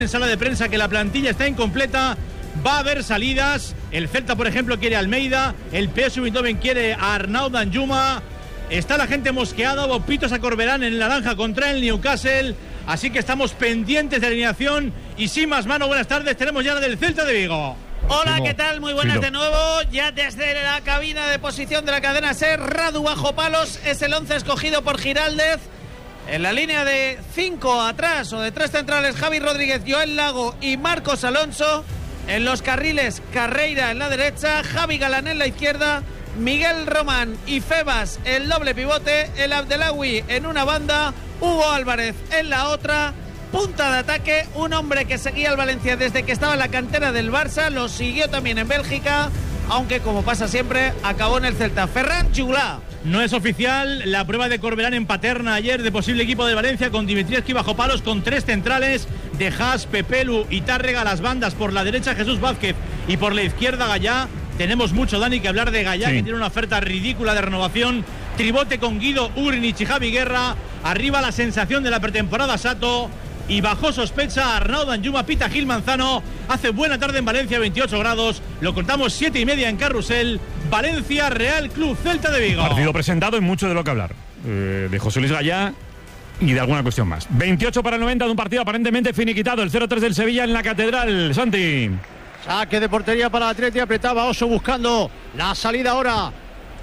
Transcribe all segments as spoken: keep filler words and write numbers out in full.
En sala de prensa que la plantilla está incompleta, va a haber salidas. El Celta, por ejemplo, quiere a Almeida, el P S V Eindhoven quiere a Arnaud Danjuma, está la gente mosqueada, hubo pitos a Corberán en naranja contra el Newcastle, así que estamos pendientes de alineación. Y sin más mano, buenas tardes, tenemos ya la del Celta de Vigo. Hola, ¿qué tal? Muy buenas de nuevo. Ya desde la cabina de posición de la cadena SER, Radu bajo palos es el once escogido por Giraldez. En la línea de cinco atrás o de tres centrales, Javi Rodríguez, Joel Lago y Marcos Alonso. En los carriles, Carreira en la derecha, Javi Galán en la izquierda, Miguel Román y Febas el doble pivote, el Abdelawi en una banda, Hugo Álvarez en la otra. Punta de ataque, un hombre que seguía al Valencia desde que estaba en la cantera del Barça, lo siguió también en Bélgica, aunque como pasa siempre, acabó en el Celta. Ferran Chulá. No es oficial la prueba de Corberán en Paterna ayer de posible equipo de Valencia con Dimitrievski bajo palos, con tres centrales de Haas, Pepelu y Tárrega, las bandas por la derecha Jesús Vázquez y por la izquierda Gallá. Tenemos mucho, Dani, que hablar de Gallá, sí, que tiene una oferta ridícula de renovación. Tribote con Guido, Ugrinic y Javi Guerra. Arriba la sensación de la pretemporada, Sato. Y bajo sospecha Arnaud Danjuma, pita Gil Manzano. Hace buena tarde en Valencia, veintiocho grados. Lo contamos siete y media en Carrusel. Valencia, Real Club Celta de Vigo. Partido presentado y mucho de lo que hablar. Eh, de José Luis Gallá y de alguna cuestión más. veintiocho para el noventa de un partido aparentemente finiquitado. El cero tres del Sevilla en la Catedral. Santi. Saque de portería para el Atleti. Apretaba Oso buscando la salida ahora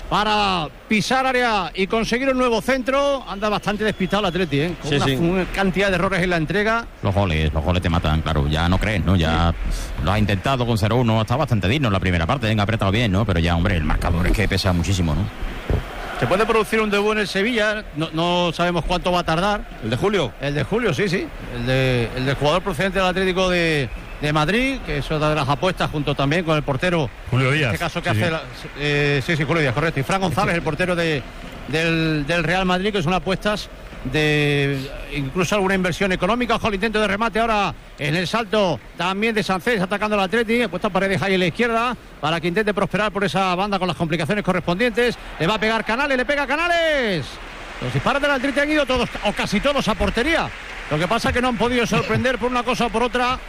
para pisar área y conseguir un nuevo centro. Anda bastante despistado el Atleti, ¿eh? Con sí, una, sí. una cantidad de errores en la entrega. Los goles, los goles te matan, claro. Ya no crees, ¿no? Ya sí. Lo ha intentado con cero uno. Está bastante digno en la primera parte. Venga, apretado bien, ¿no? Pero ya, hombre, el marcador es que pesa muchísimo, ¿no? Se puede producir un debut en el Sevilla. No, no sabemos cuánto va a tardar. ¿El de Julio? El de Julio, sí, sí. El, de, el del jugador procedente del Atlético de... de Madrid, que es otra de las apuestas, junto también con el portero Julio Díaz. En este caso que sí, hace sí. La, eh, sí, sí, Julio Díaz, correcto. Y Fran González, el portero de, del, del Real Madrid, que son apuestas de incluso alguna inversión económica. Ojo al intento de remate ahora en el salto también de Sancés atacando al Atleti. Apuesta Paredes ahí en la izquierda para que intente prosperar por esa banda con las complicaciones correspondientes. Le va a pegar Canales, le pega Canales. Los disparos del Atleti han ido todos o casi todos a portería. Lo que pasa es que no han podido sorprender por una cosa o por otra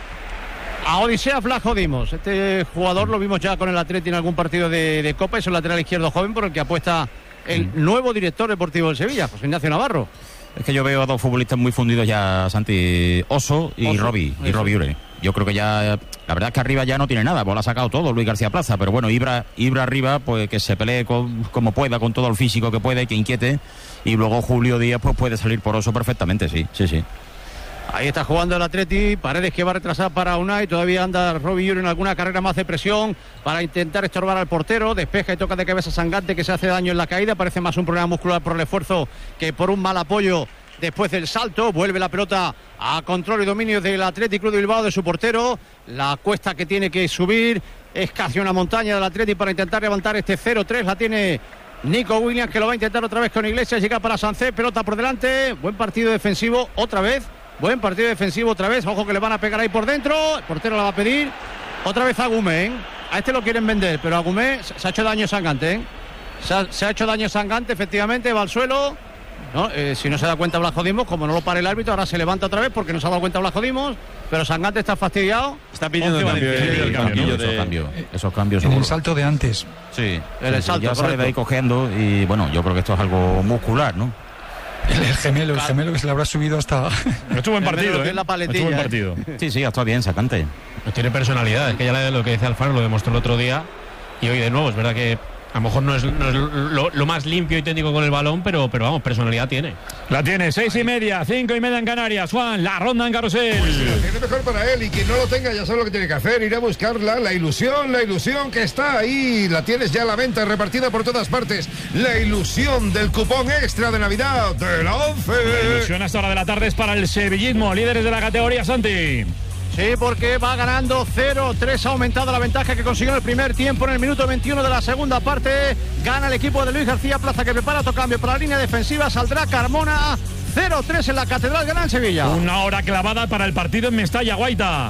a Odisea Flajo Dimos. Este jugador lo vimos ya con el Atleti en algún partido de, de Copa. Es el lateral izquierdo joven por el que apuesta el nuevo director deportivo del Sevilla, José Ignacio Navarro. Es que yo veo a dos futbolistas muy fundidos ya, Santi. Oso y Oso, Robbie, y eso. Robbie Ure. Yo creo que ya, la verdad es que arriba ya no tiene nada, pues lo ha sacado todo Luis García Plaza, pero bueno, Ibra, Ibra arriba, pues que se pelee con, como pueda, con todo el físico que puede, que inquiete, y luego Julio Díaz pues puede salir por Oso perfectamente, sí, sí, sí. Ahí está jugando el Atleti, Paredes que va a retrasar para Unai, todavía anda Robbie Ure en alguna carrera más de presión para intentar estorbar al portero, despeja y toca de cabeza Sangante que se hace daño en la caída, parece más un problema muscular por el esfuerzo que por un mal apoyo después del salto. Vuelve la pelota a control y dominio del Athletic Club de Bilbao, de su portero, la cuesta que tiene que subir es casi una montaña del Atleti para intentar levantar este cero tres, la tiene Nico Williams que lo va a intentar otra vez con Iglesias, llega para Sancet, pelota por delante, buen partido defensivo otra vez. Buen partido defensivo otra vez. Ojo que le van a pegar ahí por dentro. El portero la va a pedir. Otra vez a Gumé, ¿eh? A este lo quieren vender, pero a Gumé se ha hecho daño Sangante, ¿eh? Se ha, se ha hecho daño Sangante, efectivamente. Va al suelo. ¿No? Eh, si no se da cuenta Blasco Dimos, como no lo para el árbitro, ahora se levanta otra vez porque no se ha dado cuenta Blasco Dimos. Pero Sangante está fastidiado. Está pidiendo el cambio. Sí, el el cambio cambio, de... esos cambios, esos cambios En seguro. el salto de antes. Sí, En el sí, salto, ya sale de ahí correcto. cogiendo y bueno, yo creo que esto es algo muscular, ¿no? El, el gemelo, el gemelo que se le habrá subido hasta... Estuvo buen partido, que ¿eh? es la paletilla, Estuvo buen ¿eh? partido. Sí, sí, está bien, Sacante. Pues tiene personalidad, es que ya lo que dice Alfaro lo demostró el otro día y hoy de nuevo, es verdad que a lo mejor no es, no es lo, lo más limpio y técnico con el balón, pero, pero vamos, personalidad tiene. La tiene, seis y media, cinco y media en Canarias. Juan, la ronda en Carrusel. Pues lo tiene mejor para él y quien no lo tenga ya sabe lo que tiene que hacer, ir a buscarla, la ilusión, la ilusión que está ahí, la tienes ya a la venta, repartida por todas partes, la ilusión del cupón extra de Navidad de la ONCE. La ilusión a esta hora de la tarde es para el sevillismo, líderes de la categoría, Santi. Sí, porque va ganando cero tres, ha aumentado la ventaja que consiguió en el primer tiempo en el minuto veintiuno de la segunda parte. Gana el equipo de Luis García Plaza que prepara otro cambio para la línea defensiva, saldrá Carmona. Cero tres en la Catedral, gana en Sevilla. Una hora clavada para el partido en Mestalla, Guaita.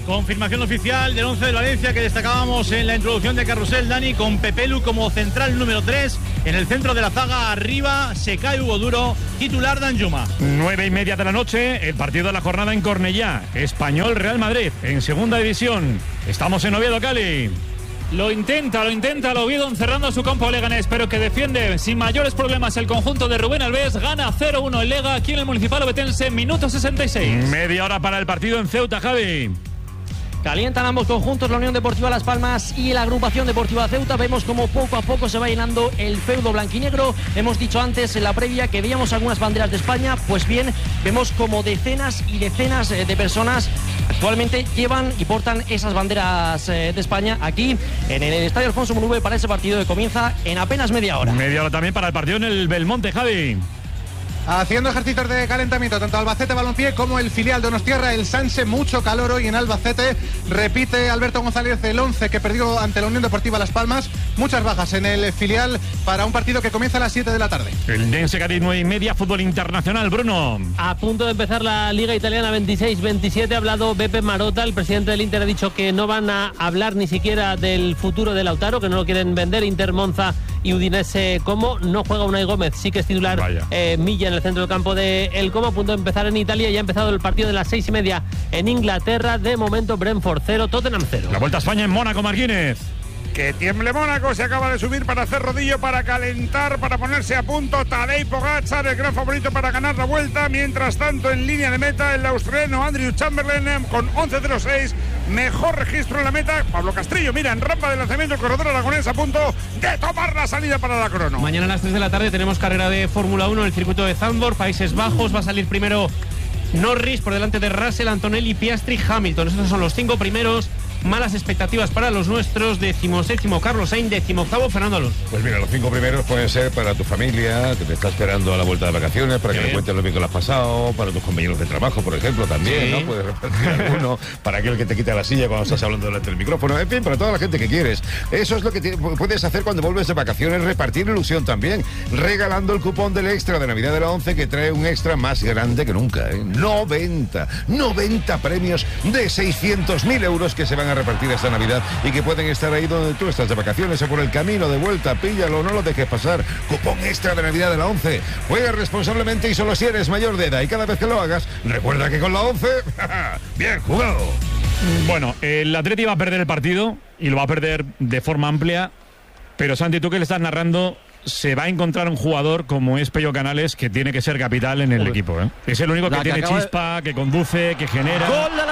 Confirmación oficial del once de Valencia que destacábamos en la introducción de Carrusel, Dani, con Pepe Lu como central número tres. En el centro de la zaga, arriba, se cae Hugo Duro, titular Danjuma. Nueve y media de la noche, el partido de la jornada en Cornellá. Español Real Madrid, en segunda división. Estamos en Oviedo, Cali. Lo intenta, lo intenta el Oviedo encerrando su campo Leganés, pero que defiende sin mayores problemas el conjunto de Rubén Alves. Gana cero uno el Lega aquí en el Municipal Ovetense, minuto sesenta y seis. Media hora para el partido en Ceuta, Javi. Calientan ambos conjuntos, la Unión Deportiva Las Palmas y la Agrupación Deportiva Ceuta. Vemos como poco a poco se va llenando el feudo blanquinegro. Hemos dicho antes en la previa que veíamos algunas banderas de España. Pues bien, vemos como decenas y decenas de personas actualmente llevan y portan esas banderas de España aquí en el Estadio Alfonso Muruve para ese partido que comienza en apenas media hora. Media hora también para el partido en el Belmonte, Javi. Haciendo ejercicios de calentamiento tanto Albacete Balompié como el filial Donostiarra, el Sanse. Mucho calor hoy en Albacete. Repite Alberto González el once que perdió ante la Unión Deportiva Las Palmas. Muchas bajas en el filial para un partido que comienza a las siete de la tarde. El Dense Cádiz nueve y media, fútbol internacional, Bruno. A punto de empezar la Liga Italiana veintiséis veintisiete. Ha hablado Beppe Marotta, el presidente del Inter. Ha dicho que no van a hablar ni siquiera del futuro de Lautaro, que no lo quieren vender. Inter, Monza y Udinese como. No juega Unai Gómez, sí que es titular eh, Milla en el centro del campo de El Como. A punto de empezar en Italia, ya ha empezado el partido de las seis y media en Inglaterra. De momento Brentford cero, Tottenham cero. La Vuelta a España en Mónaco, Marquínez. Que tiemble Mónaco, se acaba de subir para hacer rodillo, para calentar, para ponerse a punto Tadej Pogačar, el gran favorito para ganar la Vuelta. Mientras tanto, en línea de meta, el australiano Andrew Chamberlain con once cero seis, mejor registro en la meta. Pablo Castrillo, mira, en rampa de lanzamiento, el corredor aragonés a punto de tomar la salida para la crono. Mañana a las tres de la tarde tenemos carrera de Fórmula uno en el circuito de Zandvoort, Países Bajos. Va a salir primero Norris por delante de Russell, Antonelli, Piastri, Hamilton. Estos son los cinco primeros. Malas expectativas para los nuestros. Decimoséptimo Carlos Sainz, decimoctavo Fernando Alonso. Pues mira, los cinco primeros pueden ser para tu familia, que te está esperando a la vuelta de vacaciones, para que le cuentes lo bien que lo has pasado, para tus compañeros de trabajo, por ejemplo, también, sí, ¿no? Puedes repartir alguno, para aquel que te quita la silla cuando estás hablando delante del micrófono, en fin, para toda la gente que quieres. Eso es lo que te, puedes hacer cuando vuelves de vacaciones, repartir ilusión también, regalando el cupón del extra de Navidad de la once, que trae un extra más grande que nunca, ¿eh? noventa, noventa premios de seiscientos mil euros que se van a repartir esta Navidad y que pueden estar ahí donde tú estás de vacaciones o por el camino de vuelta. Píllalo, no lo dejes pasar. Cupón extra de Navidad de la once. Juega responsablemente y solo si eres mayor de edad, y cada vez que lo hagas, recuerda que con la once, bien jugado. Bueno, el Atleti va a perder el partido y lo va a perder de forma amplia, pero Santi, tú que le estás narrando, se va a encontrar un jugador como es Pello Canales, que tiene que ser capital en el Uy. equipo, ¿eh? Es el único que, que tiene chispa, de... que conduce, que genera. ¡Gol del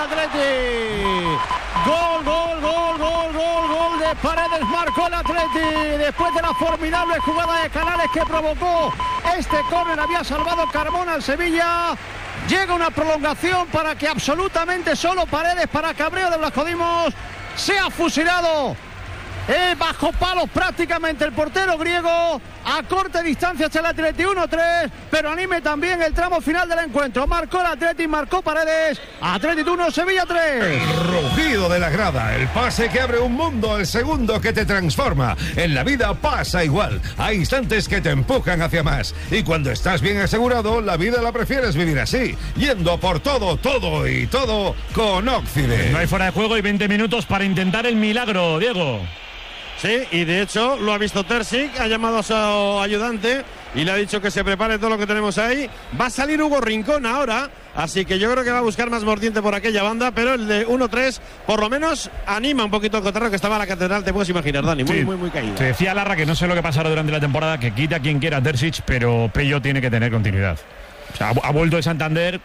Atleti! ¡Gol, gol, gol, gol, gol, gol de Paredes! Marcó el Atleti después de la formidable jugada de Canales que provocó este córner. Había salvado Carmona al Sevilla. Llega una prolongación para que absolutamente solo Paredes, para cabreo de Blasco Dimos, sea fusilado. Eh, bajo palos prácticamente el portero griego, a corta distancia hacia el Atleti, uno tres, pero anime también el tramo final del encuentro. Marcó el Atleti, marcó Paredes. Atleti uno, Sevilla tres. El rugido de la grada, el pase que abre un mundo, el segundo que te transforma. En la vida pasa igual, hay instantes que te empujan hacia más, y cuando estás bien asegurado, la vida la prefieres vivir así, yendo por todo, todo y todo con Occident. No hay fuera de juego y veinte minutos para intentar el milagro, Diego. Sí, y de hecho lo ha visto Terzic, ha llamado a su ayudante y le ha dicho que se prepare todo lo que tenemos ahí. Va a salir Hugo Rincón ahora, así que yo creo que va a buscar más mordiente por aquella banda, pero el de uno tres por lo menos anima un poquito el cotarro que estaba en la catedral, te puedes imaginar, Dani, muy, sí, muy, muy caído. Te decía Larra que no sé lo que pasará durante la temporada, que quita a quien quiera Terzic, pero Pello tiene que tener continuidad. O sea, ha vuelto de Santander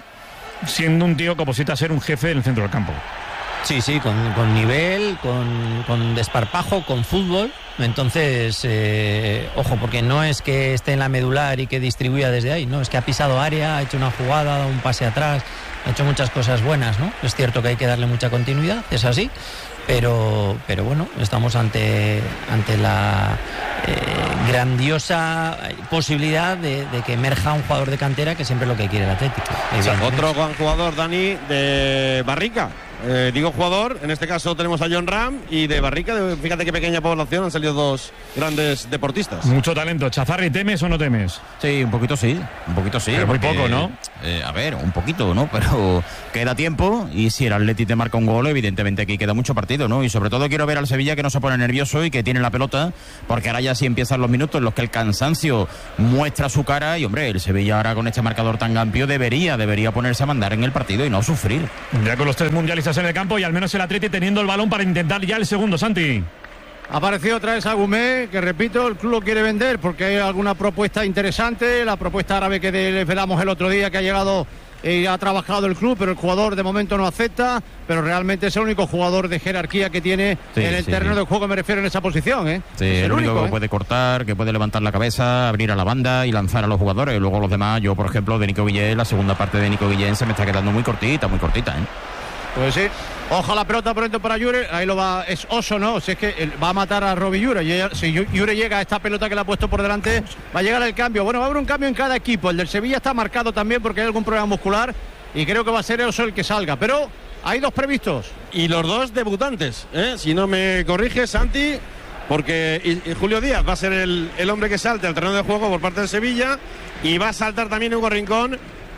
siendo un tío que oposita a ser un jefe en el centro del campo. Sí, sí, con, con nivel, con, con desparpajo, con fútbol. Entonces, eh, ojo, porque no es que esté en la medular y que distribuya desde ahí, no, es que ha pisado área, ha hecho una jugada, ha dado un pase atrás, ha hecho muchas cosas buenas, ¿no? Es cierto que hay que darle mucha continuidad, es así, pero, pero bueno, estamos ante, ante la eh, grandiosa posibilidad de, de que emerja un jugador de cantera, que siempre es lo que quiere el Atlético. O sea, otro gran jugador, Dani, de Barrica. Eh, digo jugador, en este caso tenemos a John Ram y de Barrica, de, fíjate qué pequeña población, han salido dos grandes deportistas. Mucho talento. Chazarri, ¿temes o no temes? Sí, un poquito sí, un poquito sí. Pero muy porque, poco, ¿no? Eh, a ver, un poquito, ¿no? Pero queda tiempo y si el Atleti te marca un gol, evidentemente aquí queda mucho partido, ¿no? Y sobre todo quiero ver al Sevilla que no se pone nervioso y que tiene la pelota, porque ahora ya sí empiezan los minutos en los que el cansancio muestra su cara y, hombre, el Sevilla ahora con este marcador tan amplio debería, debería ponerse a mandar en el partido y no sufrir. Ya con los tres mundialistas en el campo y al menos el Atleti teniendo el balón para intentar ya el segundo, Santi. Ha aparecido otra vez Agumé, que repito, el club lo quiere vender porque hay alguna propuesta interesante, la propuesta árabe que les velamos el otro día que ha llegado y ha trabajado el club, pero el jugador de momento no acepta, pero realmente es el único jugador de jerarquía que tiene sí, en el sí, terreno sí. de juego, me refiero en esa posición, ¿eh? Sí, es el, el único único, que ¿eh? puede cortar, que puede levantar la cabeza, abrir a la banda y lanzar a los jugadores. Y luego los demás, yo por ejemplo, de Nico Guillén, la segunda parte de Nico Guillén se me está quedando muy cortita, muy cortita, ¿eh? Pues sí. Ojo a la pelota pronto para Jure. Ahí lo va. Es Oso, ¿no? Si es que él va a matar a Robbie Jure. Y ella, si Jure llega a esta pelota que le ha puesto por delante, va a llegar el cambio. Bueno, va a haber un cambio en cada equipo. El del Sevilla está marcado también porque hay algún problema muscular. Y creo que va a ser Oso el que salga. Pero hay dos previstos. Y los dos debutantes, ¿eh? Si no me corriges, Santi, porque y, y Julio Díaz va a ser el, el hombre que salte al terreno de juego por parte del Sevilla. Y va a saltar también Hugo Rincón,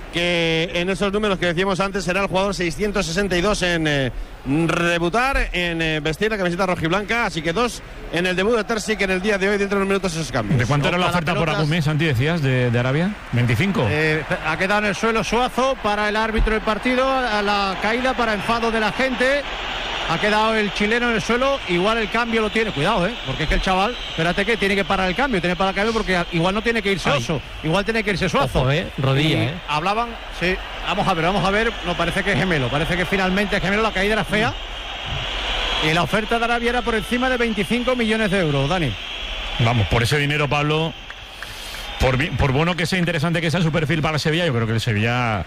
que en esos números que decíamos antes será el jugador seiscientos sesenta y dos en eh, debutar, en eh, vestir la camiseta rojiblanca, así que dos en el debut de Terzic en el día de hoy, dentro de unos minutos esos cambios. ¿De cuánto era la oferta por Agumé, Santi, decías, de, de Arabia? ¿veinticinco? Eh, ha quedado en el suelo Suazo para el árbitro del partido, a la caída para enfado de la gente. Ha quedado el chileno en el suelo, igual el cambio lo tiene, cuidado, ¿eh? Porque es que el chaval, espérate que tiene que parar el cambio, tiene que parar el cambio porque igual no tiene que irse Oso, igual tiene que irse Suazo. Ojo, ¿eh? Rodilla, Y ¿eh? Hablaban, sí, vamos a ver, vamos a ver, no parece que es gemelo, parece que finalmente es gemelo, la caída era fea. Y la oferta de Arabia era por encima de veinticinco millones de euros, Dani. Vamos, por ese dinero, Pablo, por, por bueno que sea interesante que sea su perfil para el Sevilla, yo creo que el Sevilla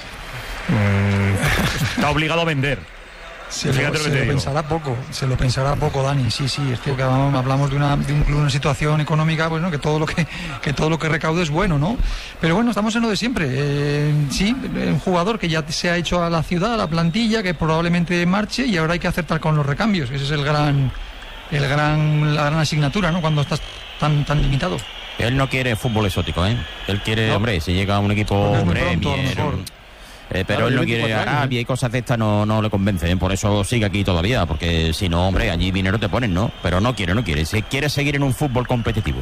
mmm, está obligado a vender. Se lo, se lo pensará poco, se lo pensará poco, Dani. Sí, sí, es que hablamos de, una, de un club, una situación económica, pues, ¿no? que todo lo que que todo lo que recaude es bueno, ¿no? Pero bueno, estamos en lo de siempre. Eh, sí, un jugador que ya se ha hecho a la ciudad, a la plantilla, que probablemente marche y ahora hay que acertar con los recambios. Ese es el gran, el gran, la gran asignatura, ¿no? Cuando estás tan tan limitado. Él no quiere fútbol exótico, ¿eh? Él quiere, no. hombre, si llega a un equipo Premier. Eh, pero claro, él no quiere Arabia y cosas de estas, no, no le convencen, por eso sigue aquí todavía, porque si no, hombre, allí dinero te ponen, ¿no? Pero no quiere, no quiere, si quiere seguir en un fútbol competitivo.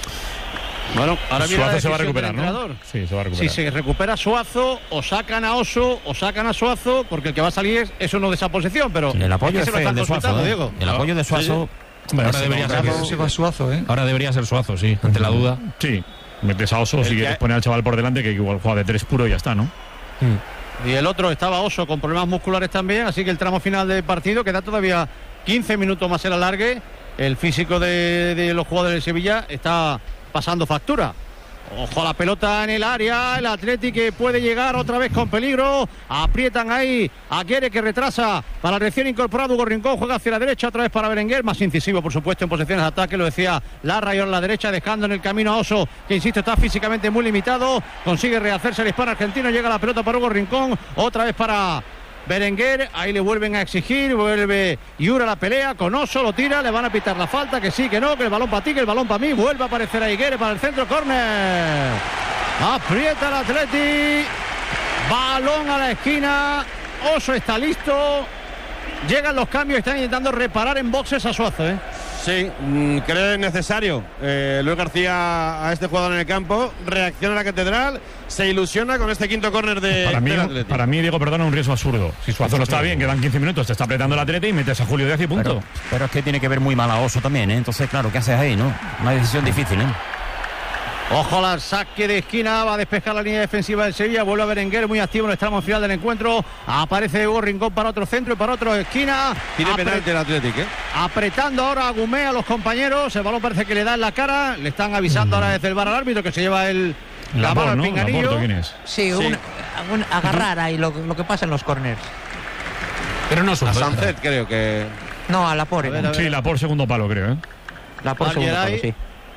Bueno, ahora Suazo se va a recuperar, ¿no? Sí, se va a recuperar. Si se recupera Suazo, o sacan a Oso, o sacan a Suazo, porque el que va a salir es, es uno de esa posición, pero... Sí, el apoyo es el de Suazo, ¿eh? Diego. El apoyo de Suazo... Sí. Bueno, ahora, debería ser, se va Suazo, ¿eh? Ahora debería ser Suazo, sí, ante la duda. Sí, metes a Oso, si quieres poner al chaval por delante, que igual juega de tres puro y ya está, ¿no? Mm. Y el otro estaba Oso con problemas musculares también, así que el tramo final del partido queda todavía quince minutos más el alargue. El físico de, de los jugadores de Sevilla está pasando factura. Ojo a la pelota en el área, el Atleti que puede llegar otra vez con peligro, aprietan ahí a Guere que retrasa para el recién incorporado Hugo Rincón, juega hacia la derecha otra vez para Berenguer, más incisivo por supuesto en posiciones de ataque, lo decía Larra y ahora a la derecha dejando en el camino a Oso, que insisto está físicamente muy limitado, consigue rehacerse el hispano argentino, llega la pelota para Hugo Rincón, otra vez para Berenguer, ahí le vuelven a exigir, vuelve Yura la pelea con Oso, lo tira, le van a pitar la falta, que sí, que no, que el balón para ti, que el balón para mí, vuelve a aparecer a Higuere para el centro, córner, aprieta el Atleti, balón a la esquina, Oso está listo, llegan los cambios, están intentando reparar en boxes a Suazo, ¿eh? Sí, mmm, creo necesario. Eh, Luis García a este jugador en el campo, reacciona a la catedral, se ilusiona con este quinto córner de para mí, del para mí, Diego, perdona, un riesgo absurdo. Si Suazo no está bien, quedan quince minutos, te está apretando el Atleti y metes a Julio Díaz y punto. Pero, pero es que tiene que ver muy mal a Oso también, ¿eh? Entonces, claro, ¿qué haces ahí, no? Una decisión difícil, ¿eh? Ojo al saque de esquina, va a despejar la línea defensiva del Sevilla, vuelve a Berenguer, muy activo en el tramo final del encuentro, aparece Hugo Rincón para otro centro y para otro esquina. Tiene penalti el Atlético, ¿eh? Apretando ahora a Gumé a los compañeros, el balón parece que le da en la cara, le están avisando mm. ahora desde el bar al árbitro que se lleva el... La mano al pinganillo. ¿Quién es? Sí, sí. Un, un agarrar ahí lo, lo que pasa en los corners. Pero no a Sánchez creo que... No, a Laporte. Sí, Laporte segundo palo creo, ¿eh? Laporte segundo palo, sí.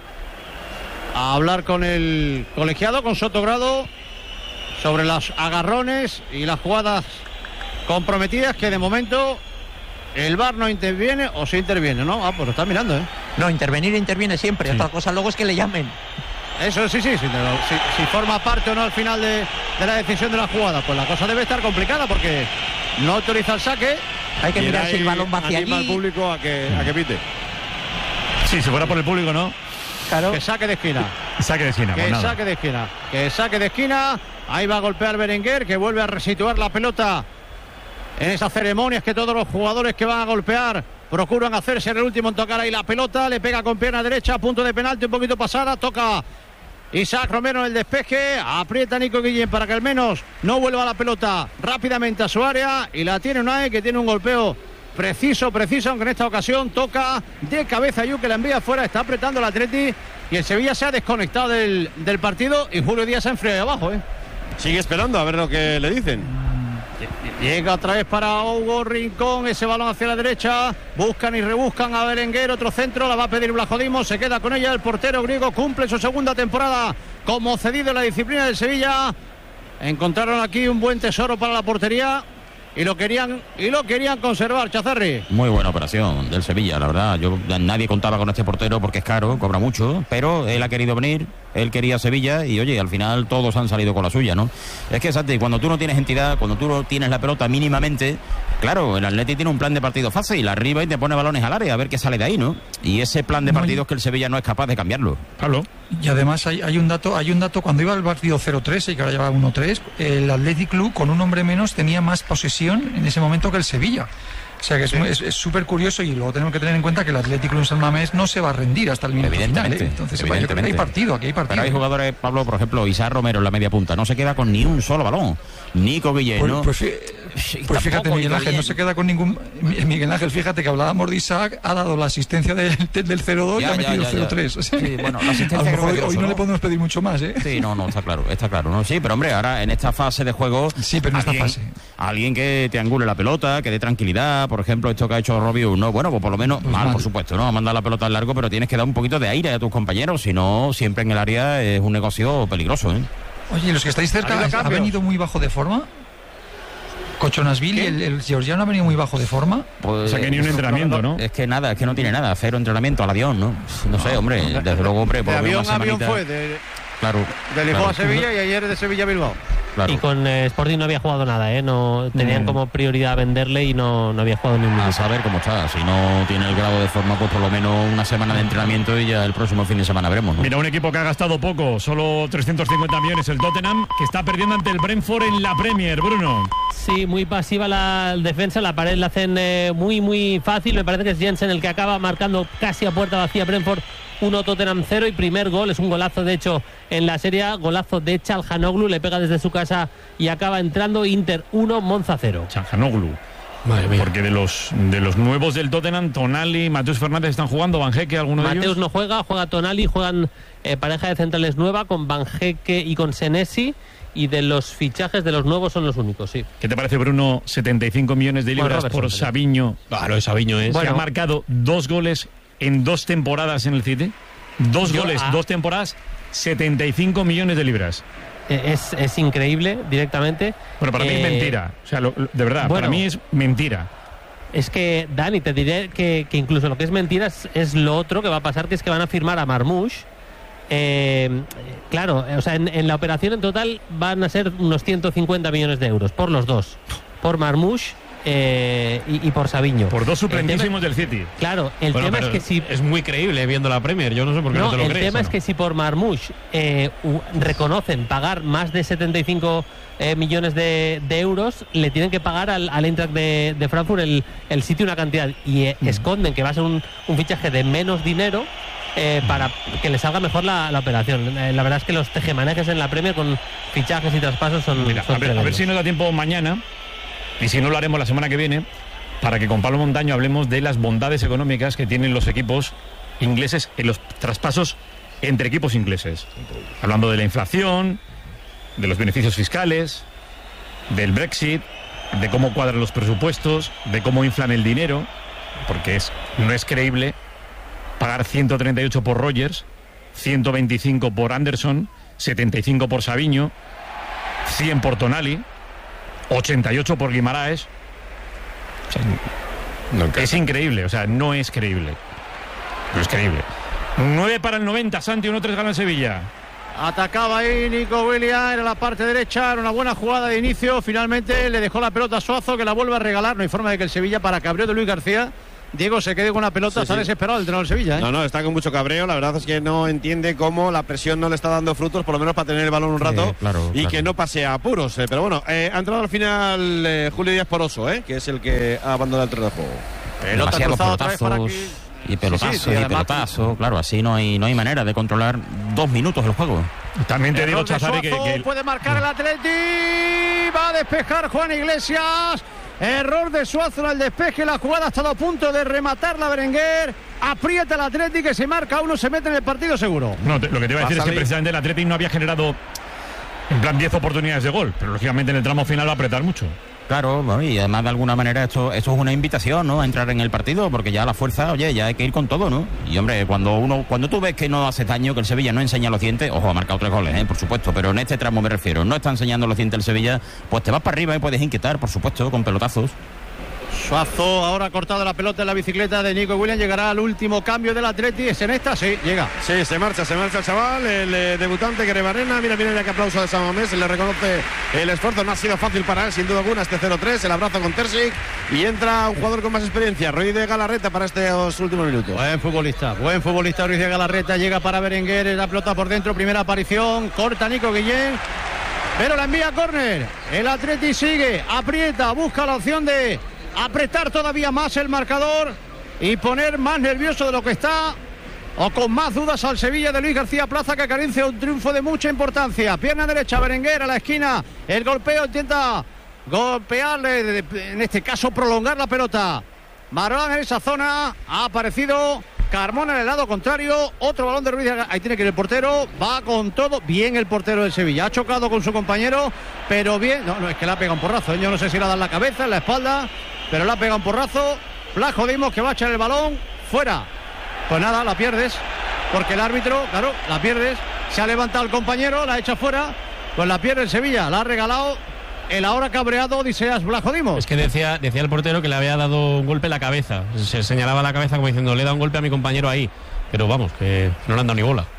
A hablar con el colegiado, con Sotogrado, sobre los agarrones y las jugadas comprometidas que de momento el V A R no interviene o sí interviene, ¿no? Ah, pues lo está mirando, ¿eh? No, intervenir interviene siempre. Sí. Otra cosa luego es que le llamen. Eso sí, sí, sí. Si, si forma parte o no al final de, de la decisión de la jugada, pues la cosa debe estar complicada porque no autoriza el saque. Hay que mirar si el balón va hacia allí. Al público a que, a que pite. Sí, si fuera por el público, ¿no? Claro. Que saque de esquina. Saque de esquina. Que pues saque de esquina. Que saque de esquina. Ahí va a golpear Berenguer, que vuelve a resituar la pelota en esas ceremonias que todos los jugadores que van a golpear procuran hacerse en el último en tocar ahí la pelota. Le pega con pierna derecha, punto de penalti, un poquito pasada. Toca Isaac Romero en el despeje. Aprieta Nico Guillén para que al menos no vuelva la pelota rápidamente a su área. Y la tiene Unai, que tiene un golpeo preciso, preciso, aunque en esta ocasión toca de cabeza Yu, que la envía afuera. Está apretando el Atleti y el Sevilla se ha desconectado del, del partido y Julio Díaz se ha enfriado abajo, ¿eh? Sigue esperando a ver lo que le dicen. Llega otra vez para Hugo Rincón, ese balón hacia la derecha, buscan y rebuscan a Berenguer, otro centro, la va a pedir Blajodimo, se queda con ella el portero griego, cumple su segunda temporada como cedido en la disciplina del Sevilla. Encontraron aquí un buen tesoro para la portería y lo querían y lo querían conservar, Chazarri. Muy buena operación del Sevilla, la verdad. Yo nadie contaba con este portero porque es caro, cobra mucho, pero él ha querido venir, él quería Sevilla y oye, al final todos han salido con la suya, ¿no? Es que, Santi, cuando tú no tienes entidad, cuando tú no tienes la pelota mínimamente, claro, el Atleti tiene un plan de partido fácil, arriba y te pone balones al área a ver qué sale de ahí, ¿no? Y ese plan de partido es que el Sevilla no es capaz de cambiarlo. Claro. Y además hay, hay un dato, hay un dato cuando iba el partido cero tres y que ahora lleva uno tres, el Athletic Club con un hombre menos tenía más posesión en ese momento que el Sevilla. O sea que es súper curioso y luego tenemos que tener en cuenta que el Athletic Club San Mamés no se va a rendir hasta el minuto final, ¿eh? Entonces yo creo que hay partido, aquí hay partido. Pero hay jugadores, Pablo, por ejemplo, Isaac Romero en la media punta, no se queda con ni un solo balón. Nico Guillén, ¿no? Pues, pues, pues fíjate, Miguel Ángel, no se queda con ningún... Miguel Ángel, fíjate que hablábamos de Isaac, ha dado la asistencia del, del cero dos y ha metido el cero tres. O sea, sí, bueno, la asistencia a lo mejor hoy, hoy no, ¿no? le podemos pedir mucho más, ¿eh? Sí, no, no, está claro, está claro, ¿no? Sí, pero hombre, ahora en esta fase de juego... Sí, pero en esta alguien, fase. Alguien que te angule la pelota, que dé tranquilidad, por ejemplo, esto que ha hecho Robiu, no, bueno, pues por lo menos, pues mal, mal, por supuesto, ¿no? Mandar la pelota al largo, pero tienes que dar un poquito de aire a tus compañeros, si no, siempre en el área es un negocio peligroso, ¿eh? Oye, los que estáis cerca, ¿ha, ¿ha venido muy bajo de forma? Cochonasvili, el, el georgiano ha venido muy bajo de forma. Pues, o sea que ni un entrenamiento, ¿no? Es que nada, es que no tiene nada, cero entrenamiento al avión, ¿no? No sé, hombre, desde luego, hombre, por de avión una avión fue de, claro, de Lisboa claro. a Sevilla y ayer de Sevilla a Bilbao. Claro. Y con eh, Sporting no había jugado nada, ¿eh? No tenían mm. como prioridad venderle y no, no había jugado ni un minuto. A saber cómo está. Si no tiene el grado de forma, pues por lo menos una semana de entrenamiento y ya el próximo fin de semana veremos, ¿no? Mira, un equipo que ha gastado poco, solo trescientos cincuenta millones, el Tottenham, que está perdiendo ante el Brentford en la Premier, Bruno. Sí, muy pasiva la defensa, la pared la hacen eh, muy, muy fácil. Me parece que es Jensen el que acaba marcando casi a puerta vacía Brentford. uno Tottenham cero y primer gol, es un golazo de hecho en la serie, golazo de Çalhanoğlu, le pega desde su casa y acaba entrando. Inter uno, Monza cero. Çalhanoğlu. Madre mía. Porque de los de los nuevos del Tottenham, Tonali, Mateus Fernández están jugando, Van Hecke, alguno Mateus de ellos. Mateus no juega, juega Tonali, juegan eh, pareja de centrales nueva con Van Hecke y con Senesi. Y de los fichajes de los nuevos son los únicos, sí. ¿Qué te parece, Bruno? setenta y cinco millones de libras bueno, por Savinho. Claro, Savinho es. Bueno, que ha marcado dos goles en dos temporadas en el City. Dos Yo, goles, ah, dos temporadas, setenta y cinco millones de libras. Es, es increíble, directamente. Pero para eh, mí es mentira. O sea, lo, de verdad, bueno, para mí es mentira. Es que, Dani, te diré que, que incluso lo que es mentira es, es lo otro que va a pasar, que es que van a firmar a Marmoush. Eh, claro, o sea, en, en la operación en total van a ser unos ciento cincuenta millones de euros por los dos, por Marmoush eh, y, y por Savinho. Por dos suplentísimos del City. Claro, el bueno, tema es que si es muy creíble viendo la Premier, yo no sé por qué no, no te lo el crees. El tema ¿no? es que si por Marmoush eh, reconocen pagar más de setenta y cinco eh, millones de, de euros, le tienen que pagar al, al Eintracht de, de Frankfurt el, el City una cantidad y eh, mm. esconden que va a ser un, un fichaje de menos dinero. Eh, para que le salga mejor la, la operación. Eh, la verdad es que los tejemanejes en la Premier con fichajes y traspasos son, Mira, son a, ver, a ver si nos da tiempo mañana, y si no lo haremos la semana que viene, para que con Pablo Montaño hablemos de las bondades económicas que tienen los equipos ingleses en los traspasos entre equipos ingleses. Hablando de la inflación, de los beneficios fiscales, del Brexit, de cómo cuadran los presupuestos, de cómo inflan el dinero, porque es, no es creíble pagar ciento treinta y ocho por Rodgers, ciento veinticinco por Anderson, setenta y cinco por Savinho, cien por Tonali, ochenta y ocho por Guimaraes. O sea, no, es increíble, o sea, no es creíble. No es creíble. nueve para el noventa, Santi, uno tres gana el Sevilla. Atacaba ahí Nico Williams, era la parte derecha, era una buena jugada de inicio. Finalmente le dejó la pelota a Suazo, que la vuelve a regalar. No hay forma de que el Sevilla, para cabreo de Luis García, Diego se quede con una pelota. Sí, está sí. desesperado el entrenador del Sevilla, ¿eh? No, no, está con mucho cabreo. La verdad es que no entiende cómo la presión no le está dando frutos, por lo menos para tener el balón un rato, sí, claro, y claro. que no pase a apuros. Eh. Pero bueno, eh, ha entrado al final eh, Julio Díaz Poroso, eh, que es el que ha abandonado el terreno de juego. Pelota cruzada otra vez para aquí. Y pelotazo, sí, sí, sí, y pelotazo, claro, así no hay no hay manera de controlar dos minutos el juego. También te digo, Chazari, que, que... puede marcar el Atleti, va a despejar Juan Iglesias. Error de Suazo en el despeje, la jugada ha estado a punto de rematar la Berenguer. Aprieta el Atleti, que se marca uno, se mete en el partido seguro. No, te, lo que te iba a decir es que precisamente el Atleti no había generado en plan diez oportunidades de gol, pero lógicamente en el tramo final va a apretar mucho. Claro, bueno, y además de alguna manera esto, esto es una invitación, ¿no?, a entrar en el partido, porque ya la fuerza, oye, ya hay que ir con todo, ¿no? Y hombre, cuando uno, cuando tú ves que no hace daño, que el Sevilla no enseña los dientes, ojo, ha marcado tres goles, ¿eh?, por supuesto, pero en este tramo me refiero, no está enseñando los dientes el Sevilla, pues te vas para arriba y puedes inquietar, por supuesto, con pelotazos. Suazo ahora ha cortado la pelota en la bicicleta de Nico Williams. Llegará al último cambio del Atleti. ¿Es en esta? Sí, llega. Sí, se marcha, se marcha el chaval, el eh, debutante Guerebarena. Mira, mira, mira qué aplauso de San Mamés. Se le reconoce el esfuerzo. No ha sido fácil para él, sin duda alguna, este cero tres. El abrazo con Terzic. Y entra un jugador con más experiencia, Ruiz de Galarreta, para estos últimos minutos. Buen futbolista, buen futbolista Ruiz de Galarreta. Llega para Berenguer, la pelota por dentro. Primera aparición. Corta Nico Guillén, pero la envía a córner. El Atleti sigue, aprieta, busca la opción de apretar todavía más el marcador y poner más nervioso de lo que está, o con más dudas al Sevilla de Luis García Plaza, que carencia un triunfo de mucha importancia. Pierna derecha, Berenguer a la esquina, el golpeo, intenta golpearle, en este caso prolongar la pelota. Marón en esa zona, ha aparecido Carmona en el lado contrario, otro balón de Ruiz, ahí tiene que ir el portero, va con todo, bien el portero del Sevilla, ha chocado con su compañero, pero bien, no, no, es que le ha pegado un porrazo, yo no sé si le ha dado en la cabeza, en la espalda, pero le ha pegado un porrazo. Flaco Dimos, que va a echar el balón fuera. Pues nada, la pierdes, porque el árbitro, claro, la pierdes, se ha levantado el compañero, la echa fuera, pues la pierde el Sevilla, la ha regalado el ahora cabreado Odiseas Blajodimos. Es que decía, decía el portero que le había dado un golpe en la cabeza, se señalaba la cabeza como diciendo, le he dado un golpe a mi compañero ahí, pero vamos, que no le han dado ni bola.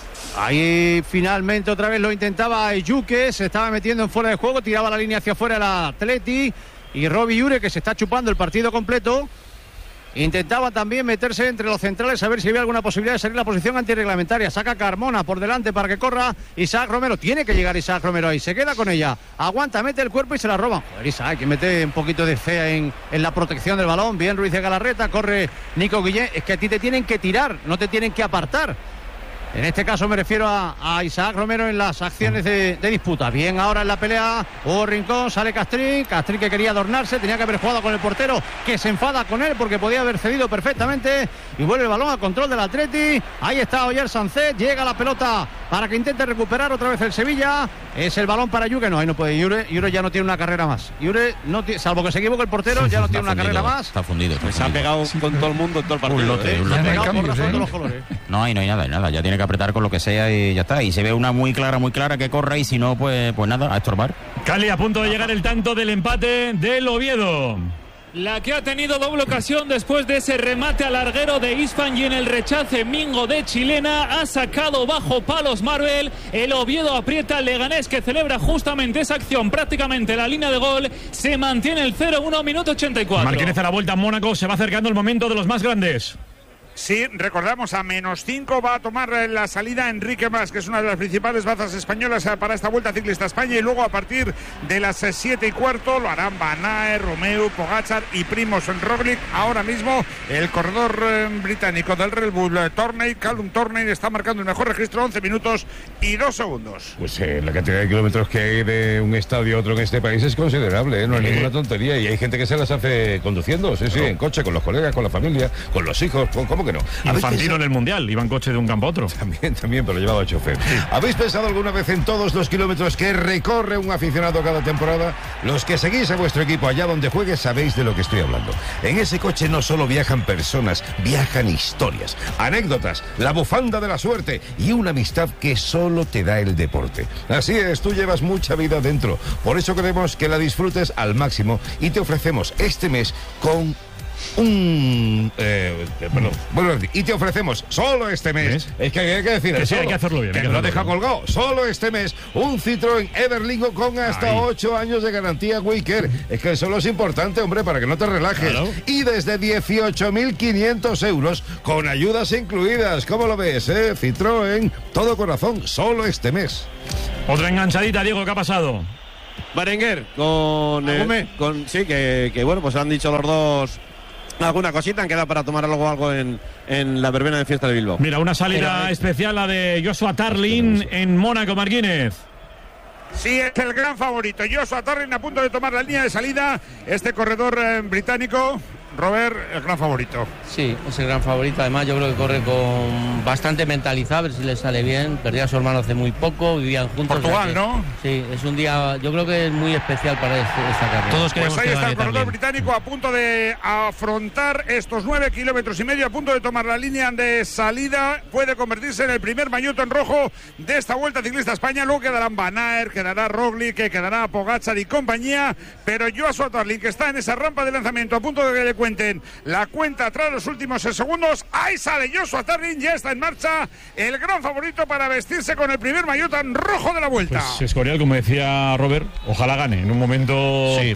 Ahí finalmente otra vez lo intentaba Yuque, se estaba metiendo en fuera de juego, tiraba la línea hacia afuera el Atleti, y Robbie Yure, que se está chupando el partido completo, intentaba también meterse entre los centrales a ver si había alguna posibilidad de salir la posición antirreglamentaria. Saca Carmona por delante para que corra Isaac Romero, tiene que llegar Isaac Romero ahí, se queda con ella, aguanta, mete el cuerpo y se la roban. Joder, Isaac, que mete un poquito de fe en, en la protección del balón. Bien Ruiz de Galarreta, corre Nico Guillén, es que a ti te tienen que tirar, no te tienen que apartar. En este caso me refiero a, a Isaac Romero en las acciones de, de disputa. Bien ahora en la pelea, Hugo Rincón, sale Castrín, Castrín que quería adornarse, tenía que haber jugado con el portero, que se enfada con él porque podía haber cedido perfectamente, y vuelve el balón a control del Atleti. Ahí está Oyer Sancet, llega la pelota para que intente recuperar otra vez el Sevilla. Es el balón para Yure, no, ahí no puede Yure, Yure ya no tiene una carrera más. Yure, no tiene, salvo que se equivoque el portero, ya no tiene una fundido, carrera más. Está fundido. Está se ha pegado con todo el mundo en todo el partido. Un lote, ¿eh? Un lote. Se ha pegado por razón de los colores. No hay, no hay nada, hay nada, ya tiene que apretar con lo que sea y ya está. Y se ve una muy clara, muy clara que corra, y si no, pues, pues nada, a estorbar. Cali, a punto de llegar el tanto del empate del Oviedo. La que ha tenido doble ocasión después de ese remate al larguero de Isfan, y en el rechace Mingo de Chilena ha sacado bajo palos Marvel. El Oviedo aprieta, el Leganés, que celebra justamente esa acción prácticamente la línea de gol, se mantiene el cero uno, minuto ochenta y cuatro. Martínez a la vuelta en Mónaco, se va acercando el momento de los más grandes. Sí, recordamos, a menos cinco va a tomar la salida Enrique Mas, que es una de las principales bazas españolas para esta Vuelta Ciclista a España, y luego a partir de las siete y cuarto lo harán Van Aert, Romeo, Pogačar y Primož Roglič. Ahora mismo el corredor eh, británico del Red Bull, eh, Tourney, Callum Tourney, está marcando el mejor registro, once minutos y dos segundos. Pues eh, la cantidad de kilómetros que hay de un estadio a otro en este país es considerable, ¿eh? No es eh. ninguna tontería, y hay gente que se las hace conduciendo, sí, sí, en coche, con los colegas, con la familia, con los hijos, ¿cómo que que no? Infantino en el Mundial, iba en coche de un campo a otro. También, también, pero llevaba chofer. Sí. ¿Habéis pensado alguna vez en todos los kilómetros que recorre un aficionado cada temporada? Los que seguís a vuestro equipo allá donde juegue sabéis de lo que estoy hablando. En ese coche no solo viajan personas, viajan historias, anécdotas, la bufanda de la suerte y una amistad que solo te da el deporte. Así es, tú llevas mucha vida dentro. Por eso queremos que la disfrutes al máximo y te ofrecemos este mes con un... Eh, perdón, bueno, y te ofrecemos solo este mes... ¿Ves? Es que hay que decir que eso. Sí, hay que hacerlo bien. Que que no deja colgado. Solo este mes, un Citroën Everlingo con hasta ocho años de garantía Wicker. Es que solo es importante, hombre, para que no te relajes. Claro. Y desde dieciocho mil quinientos euros, con ayudas incluidas. ¿Cómo lo ves, eh? Citroën, todo corazón, solo este mes. Otra enganchadita, Diego, ¿qué ha pasado? Berenguer, con, eh, con... Sí, que, que bueno, pues han dicho los dos... Alguna cosita han quedado para tomar algo algo en, en la verbena de fiesta de Bilbao. Mira, una salida Pero, especial, la de Joshua Tarling en Mónaco, Marquínez. Sí, es el gran favorito. Joshua Tarling a punto de tomar la línea de salida. Este corredor eh, británico, Robert, el gran favorito. Sí, es el gran favorito. Además, yo creo que corre con bastante mentalizado, a ver si le sale bien. Perdió a su hermano hace muy poco, vivían juntos. Portugal, o sea que, ¿no? Sí, es un día, yo creo que es muy especial para este, esta carrera. Todos queremos pues ahí que está el corredor también. británico a punto de afrontar estos nueve kilómetros y medio, a punto de tomar la línea de salida. Puede convertirse en el primer maillot en rojo de esta Vuelta Ciclista a España. Luego quedarán Van Aert, quedará Roglic, quedará Pogačar y compañía. Pero Joshua Tarling, que está en esa rampa de lanzamiento, a punto de que le cuenten la cuenta tras los últimos segundos. Ahí sale Joshua Tarling, ya está en marcha el gran favorito para vestirse con el primer maillot en rojo de la Vuelta. Pues Escorial, como decía Robert, ojalá gane en un momento sí.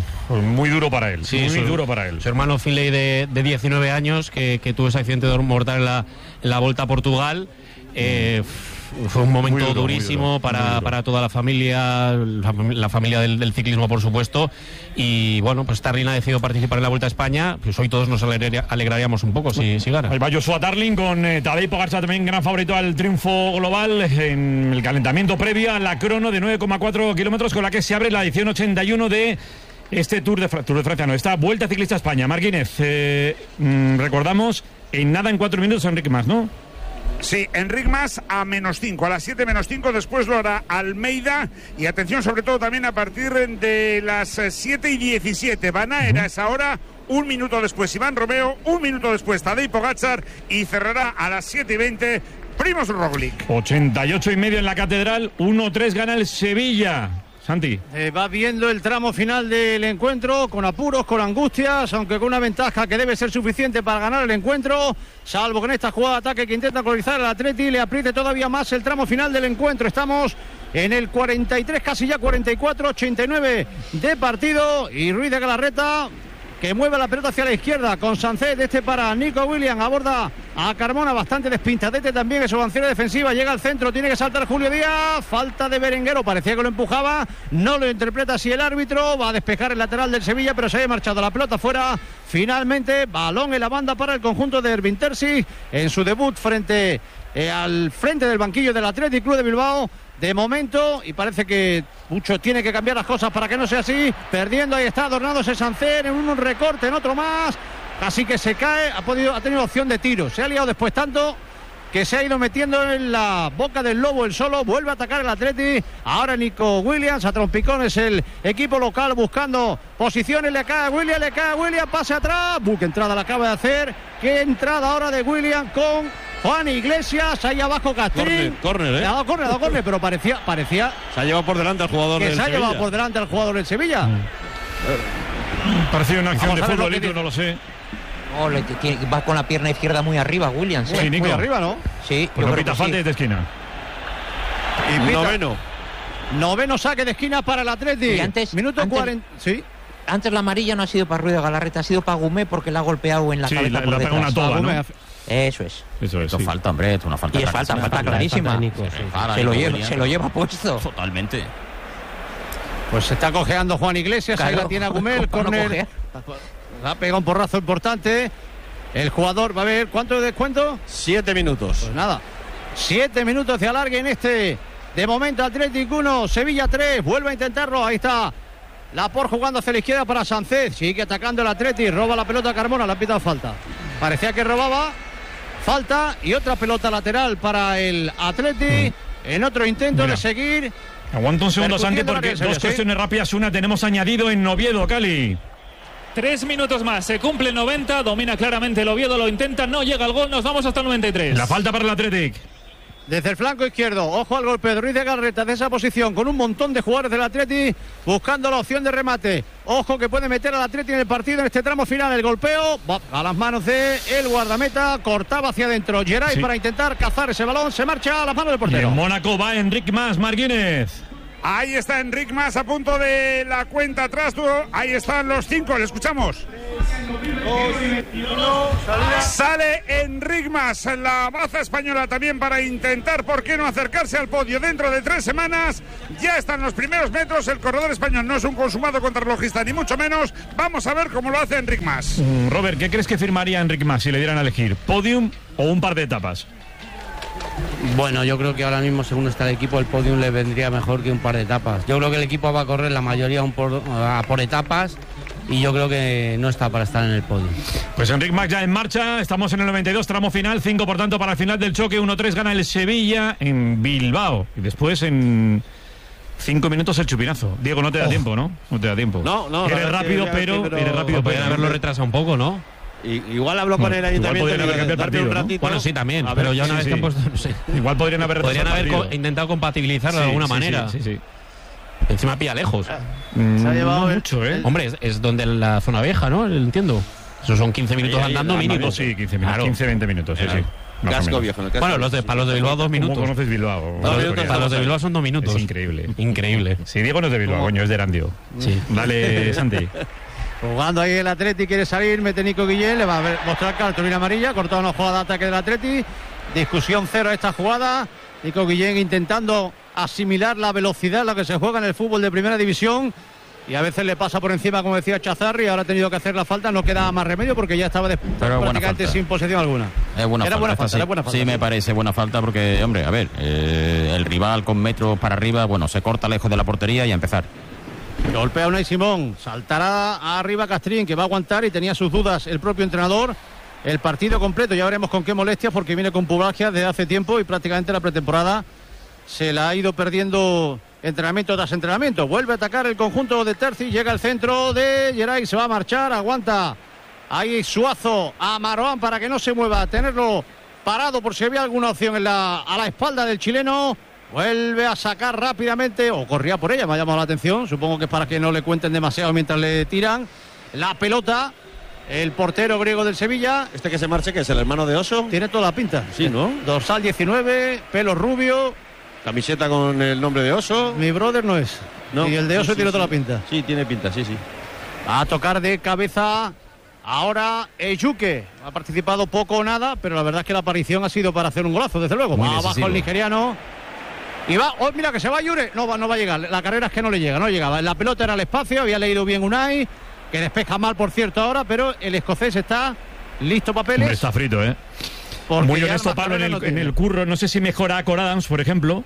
muy duro para él. Sí, muy su, duro para él. Su hermano Finlay de, de diecinueve años, que, que tuvo ese accidente mortal en la, en la Volta a Portugal. Eh, Fue un momento duro, durísimo duro, para, para toda la familia, la, la familia del, del ciclismo, por supuesto. Y bueno, pues Tarling ha decidido participar en la Vuelta a España. Pues hoy todos nos alegraría, alegraríamos un poco si, si gana. Ahí va Joshua Tarling con eh, Tadej Pogačar, también gran favorito al triunfo global en el calentamiento previo a la crono de nueve coma cuatro kilómetros con la que se abre la edición ochenta y uno de este Tour de, Tour de Francia, no, esta Vuelta Ciclista a España. Marquínez, eh, mmm, recordamos, en nada en cuatro minutos Enrique Mas, ¿no? Sí, Enric Mas a menos cinco, a las siete menos cinco, después lo hará Almeida y atención sobre todo también a partir de las siete y diecisiete, Van Aert a esa hora, un minuto después Iván Romeo, un minuto después Tadej Pogačar y cerrará a las siete y veinte Primož Roglic. ochenta y ocho y medio en la Catedral, uno tres gana el Sevilla. Santi. Eh, va viendo el tramo final del encuentro con apuros, con angustias, aunque con una ventaja que debe ser suficiente para ganar el encuentro, salvo que en esta jugada de ataque que intenta colonizar al Atleti le apriete todavía más el tramo final del encuentro. Estamos en el cuarenta y tres, casi ya cuarenta y cuatro, ochenta y nueve de partido y Ruiz de Galarreta, que mueve la pelota hacia la izquierda con Sánchez, este para Nico Williams, aborda a Carmona, bastante despintadete también en su avanzada defensiva, llega al centro, tiene que saltar Julio Díaz, falta de Berenguero, parecía que lo empujaba, no lo interpreta así el árbitro, va a despejar el lateral del Sevilla, pero se había marchado la pelota fuera, finalmente balón en la banda para el conjunto de Ervin Terzi, en su debut frente eh, al frente del banquillo del Athletic Club de Bilbao. De momento, y parece que mucho tiene que cambiar las cosas para que no sea así, perdiendo, ahí está adornándose Sánchez en un recorte, en otro más, así que se cae, ha podido, ha tenido opción de tiro, se ha liado después tanto que se ha ido metiendo en la boca del lobo el solo, vuelve a atacar el Atleti, ahora Nico Williams, a trompicones el equipo local buscando posiciones, le cae a Williams, le cae a Williams, pase atrás, uh, qué entrada la acaba de hacer, qué entrada ahora de Williams con Juan Iglesias, ahí abajo Castrín. Córner, ¿eh? Le ha dado córner, le ha dado córner, pero parecía, parecía. Se ha llevado por delante al jugador que del se ha Sevilla. llevado por delante al jugador del Sevilla. Mm. Parecía una acción de futbolito, no lo sé. Oh, le, que, va con la pierna izquierda muy arriba, Williams. Sí, Nico. Muy arriba, ¿no? Sí. Pues no pita falta sí. de esquina. Y pita. Noveno. Noveno saque de esquina para el Atleti. Y antes, Minuto antes, cuarenta. Sí. Antes la amarilla no ha sido para Ruiz de Galarreta, ha sido para Gumé porque le ha golpeado en la sí, cabeza la, por la detrás. Una toba, ¿no? Eso es. Eso es. Esto sí. falta, hombre, esto es una falta. Y es falta, falta, falta clarísima. Nico, sí. Para, se, lo Nico, lleva, Williams. se lo lleva puesto. Totalmente. Pues se está cojeando Juan Iglesias, claro, ahí la tiene a Gumé, el córner. Ha pegado un porrazo importante. El jugador va a ver, ¿cuánto de descuento? Siete minutos. Pues nada, siete minutos de alargue en este, de momento Atlético uno, Sevilla tres, vuelve a intentarlo, ahí está Laporte jugando hacia la izquierda para Sánchez, sigue atacando el Atlético, roba la pelota a Carmona, le ha pitado falta. Parecía que robaba, falta y otra pelota lateral para el Atleti en otro intento Mira. de seguir. Aguanta un segundo, Santi, percutiendo porque la dos ¿sí? cuestiones rápidas. Una tenemos añadido en Oviedo, Cali. Tres minutos más, se cumple noventa, domina claramente el Oviedo, lo intenta, no llega al gol, nos vamos hasta el noventa y tres. La falta para el Athletic. Desde el flanco izquierdo, ojo al golpe de Ruiz de Galarreta de esa posición, con un montón de jugadores del Atleti buscando la opción de remate. Ojo que puede meter al Atleti en el partido en este tramo final. El golpeo va a las manos de el guardameta, cortaba hacia adentro Geray Sí. para intentar cazar ese balón, se marcha a las manos del Y portero. en Mónaco va Enric Mas, Marquínez. Ahí está Enric Mas a punto de la cuenta atrás. Ahí están los cinco, le escuchamos. Sale Enric Mas, la baza española también para intentar, ¿por qué no acercarse al podio dentro de tres semanas? Ya están los primeros metros, el corredor español no es un consumado contrarrelojista ni mucho menos. Vamos a ver cómo lo hace Enric Mas. Mm, Robert, ¿qué crees que firmaría Enric Mas si le dieran a elegir? ¿Podium o un par de etapas? Bueno, yo creo que ahora mismo, según está el equipo, el podium le vendría mejor que un par de etapas. Yo creo que el equipo va a correr la mayoría un por, a por etapas y yo creo que no está para estar en el podio. Pues Enric Mas ya en marcha, estamos en el noventa y dos, tramo final, cinco por tanto para el final del choque, uno tres gana el Sevilla en Bilbao y después en cinco minutos el chupinazo. Diego, no te da Oh. tiempo, ¿no? No te da tiempo. No, no, la Eres verdad rápido, que ya pero, primero- eres rápido, Pues podrían pero haberlo retrasado un poco, ¿no? Y, igual habló con No, el igual ayuntamiento podrían haber y cambiado el darle un partido, ¿no? ratito. Bueno, sí, también, A pero ver, ya una sí, vez sí. que han puesto, no sé. Igual podrían haber Podrían haber retrasado el co- partido. intentado compatibilizarlo de Sí, alguna sí, manera. Sí, sí, sí. Encima pilla lejos. Mm, Se ha llevado no el- mucho, ¿eh? Hombre, es, es donde la zona vieja, ¿no? Entiendo. Eso son quince minutos Ahí, ahí, andando andando, mínimo. Sí, quince minutos, Claro. quince, veinte minutos, sí, Claro. sí. Más o Casco menos. viejo, en el casco Bueno, los de, viejo. para los de Bilbao dos minutos. ¿Cómo conoces Bilbao? Para Dos los, minutos para los de estamos Bilbao son dos minutos. Es increíble. Increíble. Si Diego no es de Bilbao, coño, es de Erandio. Sí. Dale, Santi. Jugando ahí el Atleti, quiere salir, mete Nico Guillén, le va a ver, mostrar cartulina amarilla, cortado una jugada de ataque del Atleti, discusión cero a esta jugada, Nico Guillén intentando asimilar la velocidad, la que se juega en el fútbol de primera división, y a veces le pasa por encima, como decía Chazarri, ahora ha tenido que hacer la falta, no queda más remedio porque ya estaba después Pero buena prácticamente falta. sin posesión alguna. Es buena Era falta, buena esta falta, sí. era buena falta, Sí, me sí. parece buena falta porque, hombre, a ver, eh, el rival con metros para arriba, bueno, se corta lejos de la portería y a empezar. Golpea Unai Simón, saltará arriba Castrín, que va a aguantar y tenía sus dudas el propio entrenador. El partido completo, ya veremos con qué molestias, porque viene con pubalgia desde hace tiempo y prácticamente la pretemporada se la ha ido perdiendo entrenamiento tras entrenamiento. Vuelve a atacar el conjunto de Terzi, llega al centro de Geray, se va a marchar, aguanta ahí Suazo a Maroán para que no se mueva, tenerlo parado por si había alguna opción en la, a la espalda del chileno. Vuelve a sacar rápidamente, o corría por ella, me ha llamado la atención, supongo que es para que no le cuenten demasiado mientras le tiran la pelota. El portero griego del Sevilla. Este que se marche, que es el hermano de Oso. Tiene toda la pinta. Sí, ¿no? Dorsal diecinueve, pelo rubio. Camiseta con el nombre de Oso. Mi brother no es. No. Y el de Oso Sí, sí, tiene toda sí. la pinta. Sí, tiene pinta, sí, sí. Va a tocar de cabeza ahora Ejuke. Ha participado poco o nada, pero la verdad es que la aparición ha sido para hacer un golazo, desde luego. Muy Va abajo decisivo. el nigeriano. Y va, oh, mira que se va Yure. No va, no va a llegar. La carrera es que no le llega, no llegaba. La pelota era al espacio, había leído bien Unai, que despeja mal, por cierto, ahora, pero el escocés está listo papeles. Hombre, está frito, ¿eh? porque Muy ya honesto, más Pablo, en carrera el, no en tiene. el curro. No sé si mejora a Cor Adams, por ejemplo,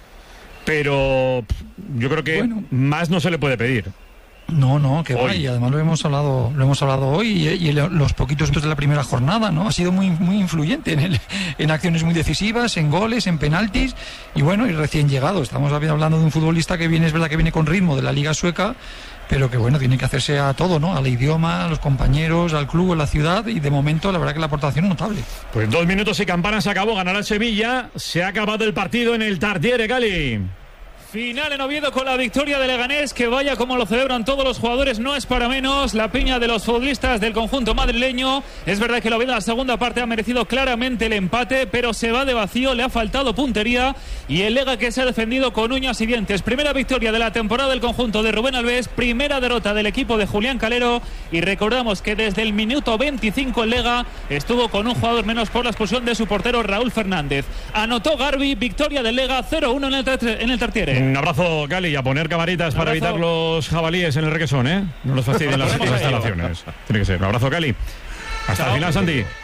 pero pff, yo creo que Bueno. más no se le puede pedir. No, no, que va, Hoy. y además lo hemos hablado, lo hemos hablado hoy y, y en los poquitos estos de la primera jornada, ¿no? Ha sido muy, muy influyente en, el, en acciones muy decisivas, en goles, en penaltis, y bueno, y recién llegado. Estamos hablando de un futbolista que viene, es verdad que viene con ritmo de la Liga Sueca, pero que bueno, tiene que hacerse a todo, ¿no? Al idioma, a los compañeros, al club, a la ciudad, y de momento la verdad que la aportación es notable. Pues dos minutos y campana se acabó, ganará el Sevilla, se ha acabado el partido en el Tartiere, Cali. Final en Oviedo con la victoria de Leganés, que vaya como lo celebran todos los jugadores, no es para menos la piña de los futbolistas del conjunto madrileño. Es verdad que el Oviedo en la segunda parte ha merecido claramente el empate, pero se va de vacío, le ha faltado puntería y el Lega que se ha defendido con uñas y dientes. Primera victoria de la temporada del conjunto de Rubén Alves, primera derrota del equipo de Julián Calero, y recordamos que desde el minuto veinticinco el Lega estuvo con un jugador menos por la expulsión de su portero Raúl Fernández. Anotó Garbi, victoria del Lega cero uno en el, en el Tartiere. Un abrazo, Cali, y a poner camaritas para abrazo. evitar los jabalíes en el requesón, ¿eh? No los fastidien las Ponemos ahí. instalaciones. Tiene que ser. Un abrazo, Cali. Hasta Chao. el final, Santi.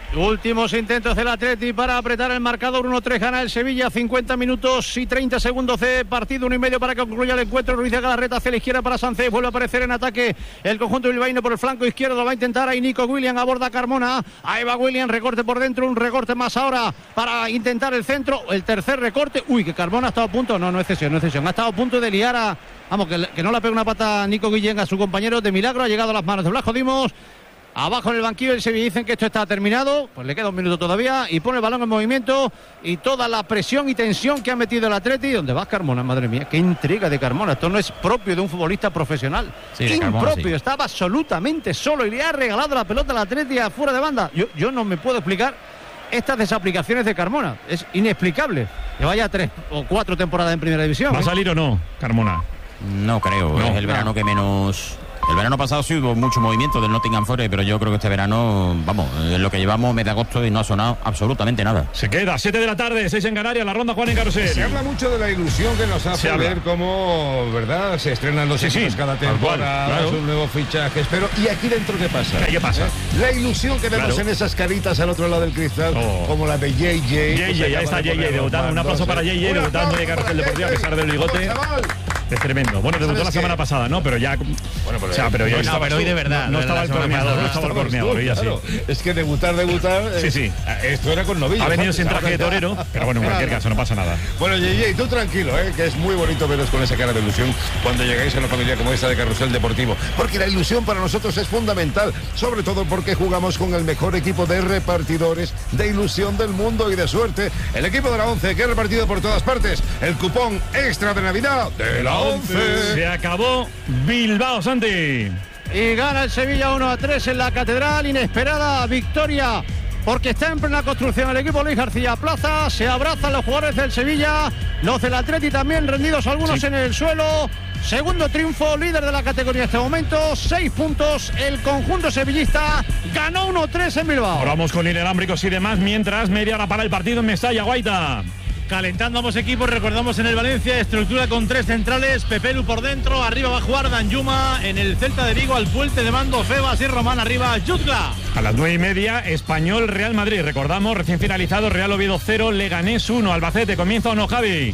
Últimos intentos del Atleti para apretar el marcador. uno tres gana el Sevilla. cincuenta minutos y treinta segundos de partido. Uno y medio para que concluya el encuentro. Ruiz de Galarreta hacia la izquierda para Sánchez. Vuelve a aparecer en ataque el conjunto bilbaíno por el flanco izquierdo. Lo va a intentar ahí Nico William. Aborda Carmona. Ahí va William. Recorte por dentro. Un recorte más ahora para intentar el centro. El tercer recorte. Uy, que Carmona ha estado a punto. No, no es cesión, no es cesión. Ha estado a punto de liar a... Vamos, que, que no le pega una pata a Nico Guillén a su compañero. De milagro ha llegado a las manos de Blasco Dimos. Abajo en el banquillo del Sevilla dicen que esto está terminado. Pues le queda un minuto todavía y pone el balón en movimiento. Y toda la presión y tensión que ha metido el Atleti. ¿Dónde va Carmona? Madre mía, qué intriga de Carmona. Esto no es propio de un futbolista profesional. Sí, de Carmona, impropio, sí. Estaba absolutamente solo y le ha regalado la pelota al Atleti afuera de banda. Yo, yo no me puedo explicar estas desaplicaciones de Carmona. Es inexplicable. Que vaya tres o cuatro temporadas en primera división. ¿Va a salir o no, Carmona? No creo, no, es el verano que menos... El verano pasado sí hubo mucho movimiento del Nottingham Forest, pero yo creo que este verano, vamos, en lo que llevamos mes de agosto y no ha sonado absolutamente nada. Se queda, siete de la tarde, seis en Canarias, la ronda Juan en Carrusel. Se habla mucho de la ilusión que nos hace ver cómo, ¿verdad? Se estrenan los sí, equipos sí, cada temporada, claro. sus nuevos fichajes, pero ¿y aquí dentro qué pasa? ¿Qué pasa? ¿Eh? La ilusión que vemos claro. en esas caritas al otro lado del cristal, oh. como la de J J. J J, ya está J J debutando, un aplauso para J J, debutando de Carrusel Deportivo a pesar del bigote. Es tremendo. Bueno, debutó la semana pasada, ¿no? Pero ya... Bueno, pero, o sea, pero, ya no, pero hoy de verdad. No, no estaba el corneador, no estaba el corneador, ya sí. Claro, es que debutar, debutar... Sí, sí. Esto era con novillo. Ha venido sin traje de torero, pero bueno, en cualquier caso, no pasa nada. Bueno, J J, tú tranquilo, ¿eh? Que es muy bonito veros con esa cara de ilusión cuando llegáis a una familia como esta de Carrusel Deportivo. Porque la ilusión para nosotros es fundamental, sobre todo porque jugamos con el mejor equipo de repartidores de ilusión del mundo y de suerte. El equipo de la ONCE, que ha repartido por todas partes el cupón extra de Navidad de la ONCE. Se acabó Bilbao, Santi. Y gana el Sevilla uno a tres en la Catedral. Inesperada victoria porque está en plena construcción el equipo Luis García Plaza. Se abrazan los jugadores del Sevilla, los del Atleti también rendidos algunos sí. en el suelo. Segundo triunfo, líder de la categoría en este momento, seis puntos. El conjunto sevillista ganó uno tres en Bilbao. Ahora vamos con inalámbricos y demás, mientras media hora para el partido en Mestalla, Guaita. Calentando ambos equipos, recordamos en el Valencia, estructura con tres centrales, Pepelu por dentro, arriba va a jugar Danjuma, en el Celta de Vigo al puente de mando Febas y Román, arriba Jutgla. A las nueve y media, Español Real Madrid, recordamos, recién finalizado, Real Oviedo cero, Leganés uno, Albacete, ¿comienza o no, Javi?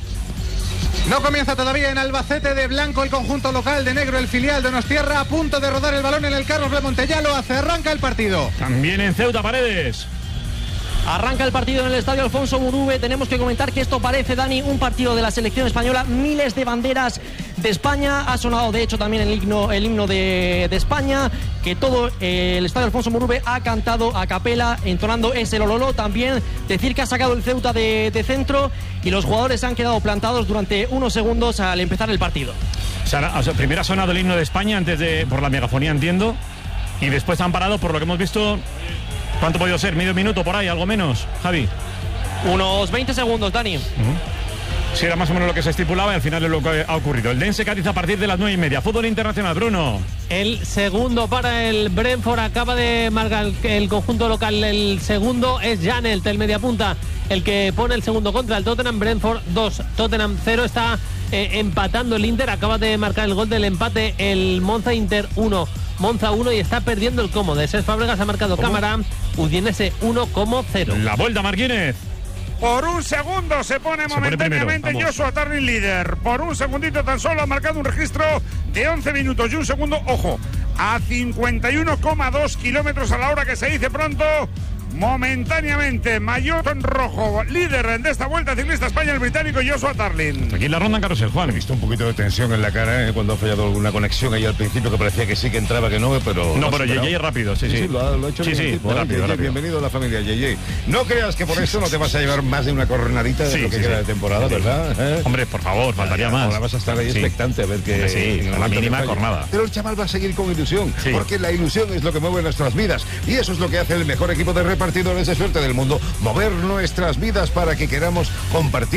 No comienza todavía en Albacete de blanco el conjunto local, de negro el filial de Donostierra, a punto de rodar el balón en el Carlos de Montellalo, hace arranca el partido. También en Ceuta, Paredes. Arranca el partido en el estadio Alfonso Muruve. Tenemos que comentar que esto parece, Dani, un partido de la selección española. Miles de banderas de España. Ha sonado, de hecho, también el himno, el himno de, de España. Que todo eh, el estadio Alfonso Muruve ha cantado a capela, entonando ese lololo. También decir que ha sacado el Ceuta de, de centro y los jugadores han quedado plantados durante unos segundos al empezar el partido. O sea, o sea, primero ha sonado el himno de España antes de por la megafonía, entiendo. Y después han parado, por lo que hemos visto. ¿Cuánto ha podido ser? ¿Medio minuto por ahí? ¿Algo menos, Javi? Unos veinte segundos, Dani. Uh-huh. Sí, era más o menos lo que se estipulaba y al final es lo que ha ocurrido. El Dense Cádiz a partir de las nueve y media. Fútbol internacional, Bruno. El segundo para el Brentford. Acaba de marcar el, el conjunto local. El segundo es Janelt, el mediapunta, el que pone el segundo contra el Tottenham. Brentford dos, Tottenham cero. Está eh, empatando el Inter. Acaba de marcar el gol del empate el Monza. Inter uno. Monza uno y está perdiendo el cómodo. Cesc Fábregas ha marcado ¿Cómo? Cámara. Udinese uno como cero. La vuelta, Martínez. Por un segundo se pone se momentáneamente pone Joshua Tarling líder. Por un segundito tan solo ha marcado un registro de once minutos y un segundo, ojo, a cincuenta y uno coma dos kilómetros a la hora, que se dice pronto. Momentáneamente, maillot en rojo, líder de esta Vuelta Ciclista España, el británico Joshua Tarling. Aquí en la ronda en Carrusel, Juan. He visto un poquito de tensión en la cara, ¿eh? Cuando ha fallado alguna conexión ahí al principio, que parecía que sí, que entraba, que no, pero... No, pero J J es rápido, sí, sí. Sí, lo ha, lo ha hecho sí, bien. Sí, Bueno, rápido, J J, rápido. Bienvenido a la familia J J. No creas que por eso no te vas a llevar más de una cornadita de sí, lo que sí, queda sí. de temporada, sí, ¿verdad? ¿Eh? Hombre, por favor, faltaría más. Ahora vas a estar ahí sí. expectante a ver que... Sí, la mínima jornada. Pero el chaval va a seguir con ilusión, sí. porque la ilusión es lo que mueve nuestras vidas. Y eso es lo que hace el mejor equipo de repartidores de suerte del mundo. Mover nuestras vidas para que queramos compartir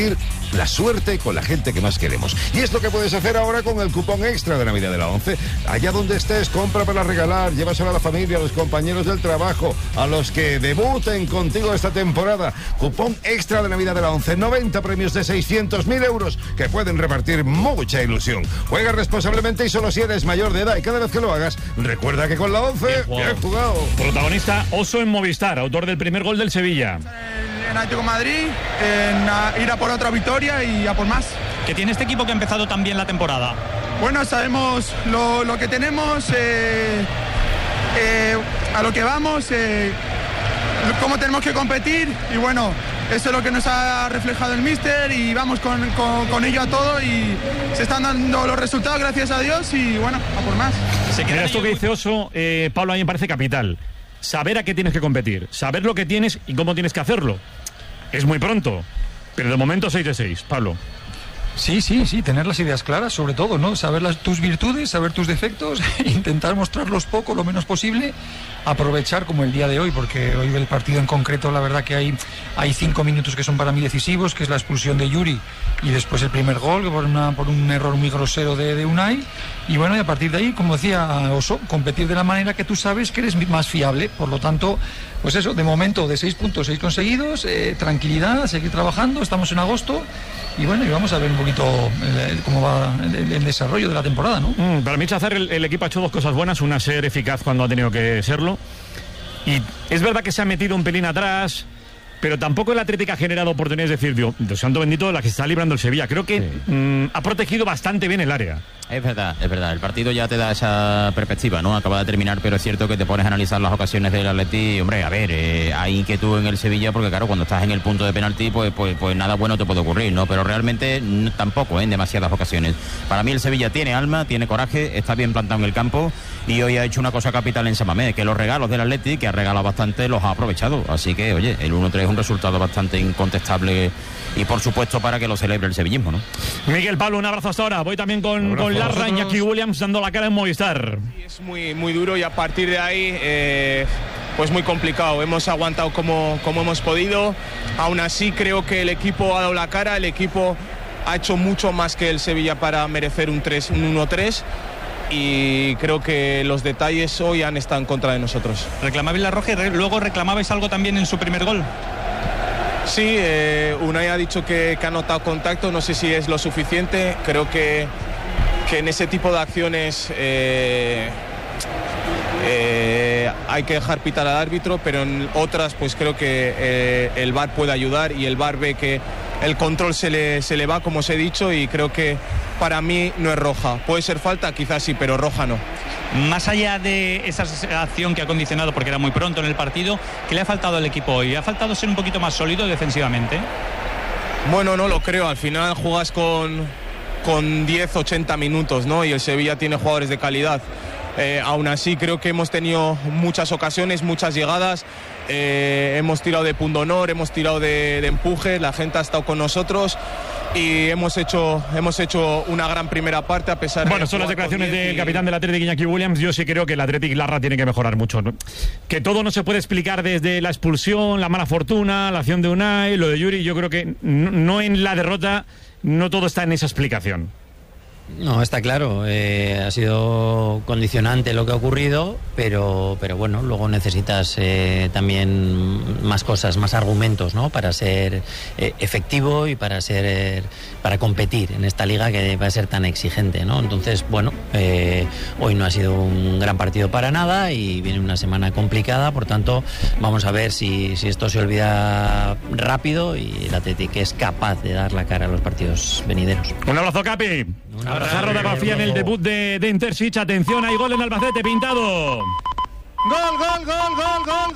la suerte con la gente que más queremos. Y es lo que puedes hacer ahora con el cupón extra de Navidad de la once. Allá donde estés, compra para regalar, llévaselo a la familia, a los compañeros del trabajo, a los que debuten contigo esta temporada. Cupón extra de Navidad de la once, noventa premios de seiscientos mil euros que pueden repartir mucha ilusión. Juega responsablemente y solo si eres mayor de edad, y cada vez que lo hagas, recuerda que con la once, bien jugado. Bien jugado. Protagonista Oso en Movistar, autor del primer gol del Sevilla. En Atlético de Madrid, en a, ir a por otra victoria y a por más. ¿Qué tiene este equipo que ha empezado tan bien la temporada? Bueno, sabemos lo, lo que tenemos, eh, eh, a lo que vamos, eh, cómo tenemos que competir y bueno, eso es lo que nos ha reflejado el míster y vamos con, con, con ello a todo y se están dando los resultados, gracias a Dios, y bueno, a por más. Mira, esto que dice Oso, eh, Pablo, a mí me parece capital. Saber a qué tienes que competir, saber lo que tienes y cómo tienes que hacerlo. Es muy pronto, pero de momento seis de seis, Pablo. Sí, sí, sí, tener las ideas claras, sobre todo, ¿no? Saber las, tus virtudes, saber tus defectos, intentar mostrarlos poco, lo menos posible, aprovechar como el día de hoy, porque hoy el partido en concreto, la verdad que hay, hay cinco minutos que son para mí decisivos, que es la expulsión de Yuri y después el primer gol por, una, por un error muy grosero de, de Unai. Y bueno, y a partir de ahí, como decía Oso, competir de la manera que tú sabes que eres más fiable. Por lo tanto, pues eso, de momento de seis puntos, seis conseguidos, eh, tranquilidad, seguir trabajando, estamos en agosto y bueno, y vamos a ver un poquito el, el, cómo va el, el desarrollo de la temporada, ¿no? Mm, para mí, Chazar, el, el equipo ha hecho dos cosas buenas, una, ser eficaz cuando ha tenido que serlo, y es verdad que se ha metido un pelín atrás, pero tampoco el Atlético ha generado oportunidades de decir, Dios, Dios santo bendito, la que está librando el Sevilla. Creo que sí. mmm, ha protegido bastante bien el área. Es verdad, es verdad. El partido ya te da esa perspectiva, ¿no? Acaba de terminar, pero es cierto que te pones a analizar las ocasiones del Atleti. Hombre, a ver, eh, hay inquietud en el Sevilla porque, claro, cuando estás en el punto de penalti, pues, pues, pues nada bueno te puede ocurrir, ¿no? Pero realmente no, tampoco, ¿eh? En demasiadas ocasiones. Para mí el Sevilla tiene alma, tiene coraje, está bien plantado en el campo y hoy ha hecho una cosa capital en San Mamés, que los regalos del Atleti, que ha regalado bastante, los ha aprovechado. Así que, oye, el uno tres es un resultado bastante incontestable y, por supuesto, para que lo celebre el sevillismo, ¿no? Miguel, Pablo, un abrazo hasta ahora. Voy también con, con Larra, Iñaki Williams dando la cara en Movistar. Es muy, muy duro y a partir de ahí, eh, pues muy complicado. Hemos aguantado como, como hemos podido. Aún así, creo que el equipo ha dado la cara, el equipo ha hecho mucho más que el Sevilla para merecer un, tres, un uno tres. Y creo que los detalles hoy han estado en contra de nosotros. Reclamabais la roja y luego reclamabais algo también en su primer gol. Sí, eh, Unai ha dicho que, que ha notado contacto, no sé si es lo suficiente. Creo que, que en ese tipo de acciones eh, eh, hay que dejar pitar al árbitro, pero en otras pues creo que eh, el V A R puede ayudar y el V A R ve que el control se le, se le va, como os he dicho, y creo que para mí no es roja. Puede ser falta, quizás sí, pero roja no. Más allá de esa acción que ha condicionado, porque era muy pronto en el partido, ¿qué le ha faltado al equipo hoy? ¿Ha faltado ser un poquito más sólido defensivamente? Bueno, no lo creo. Al final juegas con, con diez, ochenta minutos, ¿no? Y el Sevilla tiene jugadores de calidad. Eh, aún así creo que hemos tenido muchas ocasiones, muchas llegadas. Eh, hemos tirado de pundonor, hemos tirado de, de empuje, la gente ha estado con nosotros y hemos hecho hemos hecho una gran primera parte a pesar de... Bueno, son las declaraciones del y... capitán del Athletic, Iñaki Williams. Yo sí creo que el Athletic Larra tiene que mejorar mucho, ¿no? Que todo no se puede explicar desde la expulsión, la mala fortuna, la acción de Unai, lo de Yuri. Yo creo que no, no en la derrota, no todo está en esa explicación. No, está claro, eh, ha sido condicionante lo que ha ocurrido, pero, pero bueno, luego necesitas eh, también más cosas, más argumentos, ¿no? Para ser eh, efectivo y para ser eh, para competir en esta liga que va a ser tan exigente, ¿no? Entonces, bueno, eh, hoy no ha sido un gran partido para nada y viene una semana complicada, por tanto, vamos a ver si, si esto se olvida rápido y el Athletic es capaz de dar la cara a los partidos venideros. Un abrazo, Capi. Un abrazo. Jarro de García en el debut de, de Intersich. Atención, hay gol en Albacete, pintado. Gol, gol, gol, gol, gol,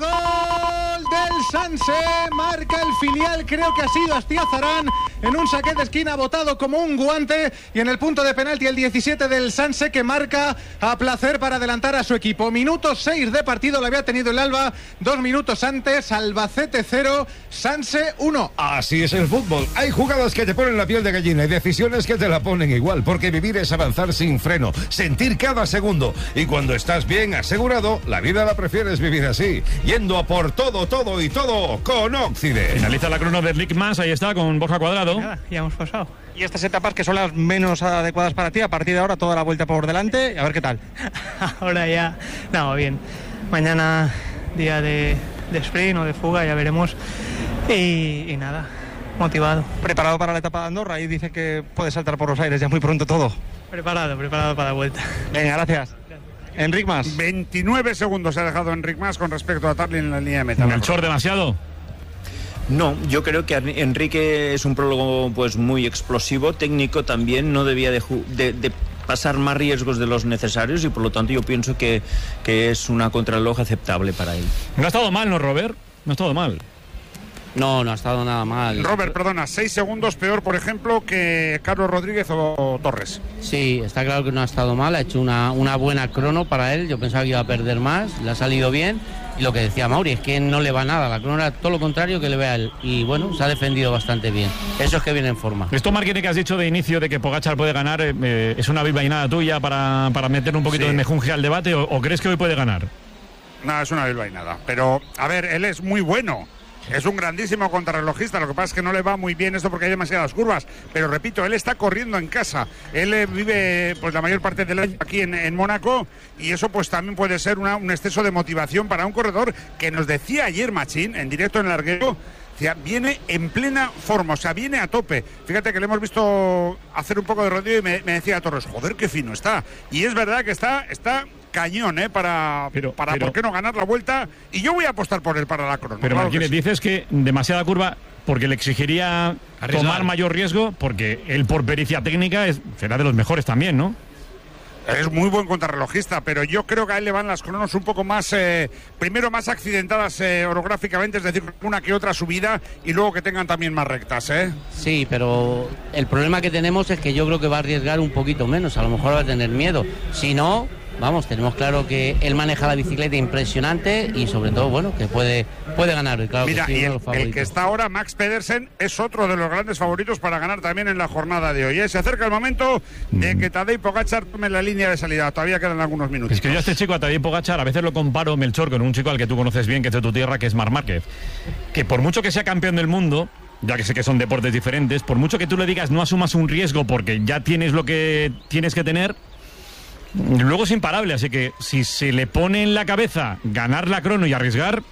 gol del Sanse. Marca el filial, creo que ha sido Astiazarán en un saque de esquina botado como un guante. Y en el punto de penalti el diecisiete del Sanse, que marca a placer para adelantar a su equipo. Minuto seis de partido lo había tenido el Alba. Dos minutos antes, Albacete cero, Sanse uno. Así es el fútbol. Hay jugadas que te ponen la piel de gallina y decisiones que te la ponen igual. Porque vivir es avanzar sin freno, sentir cada segundo. Y cuando estás bien asegurado, la vida la prefieres vivir así, yendo a por todo, todo y todo con Oxide. Finaliza la crono de Lick Mas, ahí está, con Borja Cuadrado. pasado. Nada, ya hemos pasado. Y estas etapas que son las menos adecuadas para ti, a partir de ahora toda la vuelta por delante, a ver qué tal. Ahora ya, no, bien. Mañana día de, de sprint o de fuga, ya veremos. Y, y nada, motivado. ¿Preparado para la etapa de Andorra? Ahí dice que puede saltar por los aires ya muy pronto todo. Preparado, preparado para la vuelta. Venga, gracias. Enric Mas. veintinueve segundos ha dejado Enric Mas con respecto a Tarly en la línea de meta. ¿Melchor demasiado? No, yo creo que Enrique es un prólogo pues muy explosivo, técnico también, no debía de, de, de pasar más riesgos de los necesarios y por lo tanto yo pienso que, que es una contrarreloj aceptable para él. No ha estado mal, ¿no, Robert? No ha estado mal. No, no ha estado nada mal. Robert, perdona, seis segundos peor, por ejemplo, que Carlos Rodríguez o Torres. Sí, está claro que no ha estado mal, ha hecho una, una buena crono para él. Yo pensaba que iba a perder más, le ha salido bien. Y lo que decía Mauri, es que no le va nada, la crono era todo lo contrario que le ve a él. Y bueno, se ha defendido bastante bien. Eso es que viene en forma. Esto, Marquini, que has dicho de inicio de que Pogačar puede ganar, eh, ¿es una bilbainada tuya para, para meter un poquito sí. de mejunje al debate o, o crees que hoy puede ganar? No, es una bilbainada. Pero, a ver, él es muy bueno. Es un grandísimo contrarrelojista, lo que pasa es que no le va muy bien esto porque hay demasiadas curvas, pero repito, él está corriendo en casa, él eh, vive pues la mayor parte del año aquí en, en Mónaco y eso pues también puede ser una, un exceso de motivación para un corredor que nos decía ayer Machín, en directo en Larguero, viene en plena forma, o sea, viene a tope. Fíjate que le hemos visto hacer un poco de rodillo y me, me decía Torres, joder, qué fino está, y es verdad que está... está cañón, ¿eh? Para, pero, para pero, ¿por qué no ganar la vuelta? Y yo voy a apostar por él para la crono. Pero claro Martínez, sí. dices que demasiada curva porque le exigiría Arriesgar. tomar mayor riesgo, porque él por pericia técnica es, será de los mejores también, ¿no? Es muy buen contrarrelojista, pero yo creo que a él le van las cronos un poco más, eh, primero más accidentadas eh, orográficamente, es decir, una que otra subida y luego que tengan también más rectas, ¿eh? Sí, pero el problema que tenemos es que yo creo que va a arriesgar un poquito menos, a lo mejor va a tener miedo. Si no... Vamos, tenemos claro que él maneja la bicicleta impresionante y sobre todo, bueno, que puede, puede ganar. Claro Mira, que sí, y el, el que está ahora, Max Pedersen, es otro de los grandes favoritos para ganar también en la jornada de hoy. ¿eh? Se acerca el momento de que Tadej Pogačar tome la línea de salida. Todavía quedan algunos minutos. Es que yo a este chico, a Tadej Pogačar, a veces lo comparo, Melchor, con un chico al que tú conoces bien, que es de tu tierra, que es Marc Márquez. Que por mucho que sea campeón del mundo, ya que sé que son deportes diferentes, por mucho que tú le digas no asumas un riesgo porque ya tienes lo que tienes que tener... Luego es imparable, así que si se le pone en la cabeza ganar la crono y arriesgar,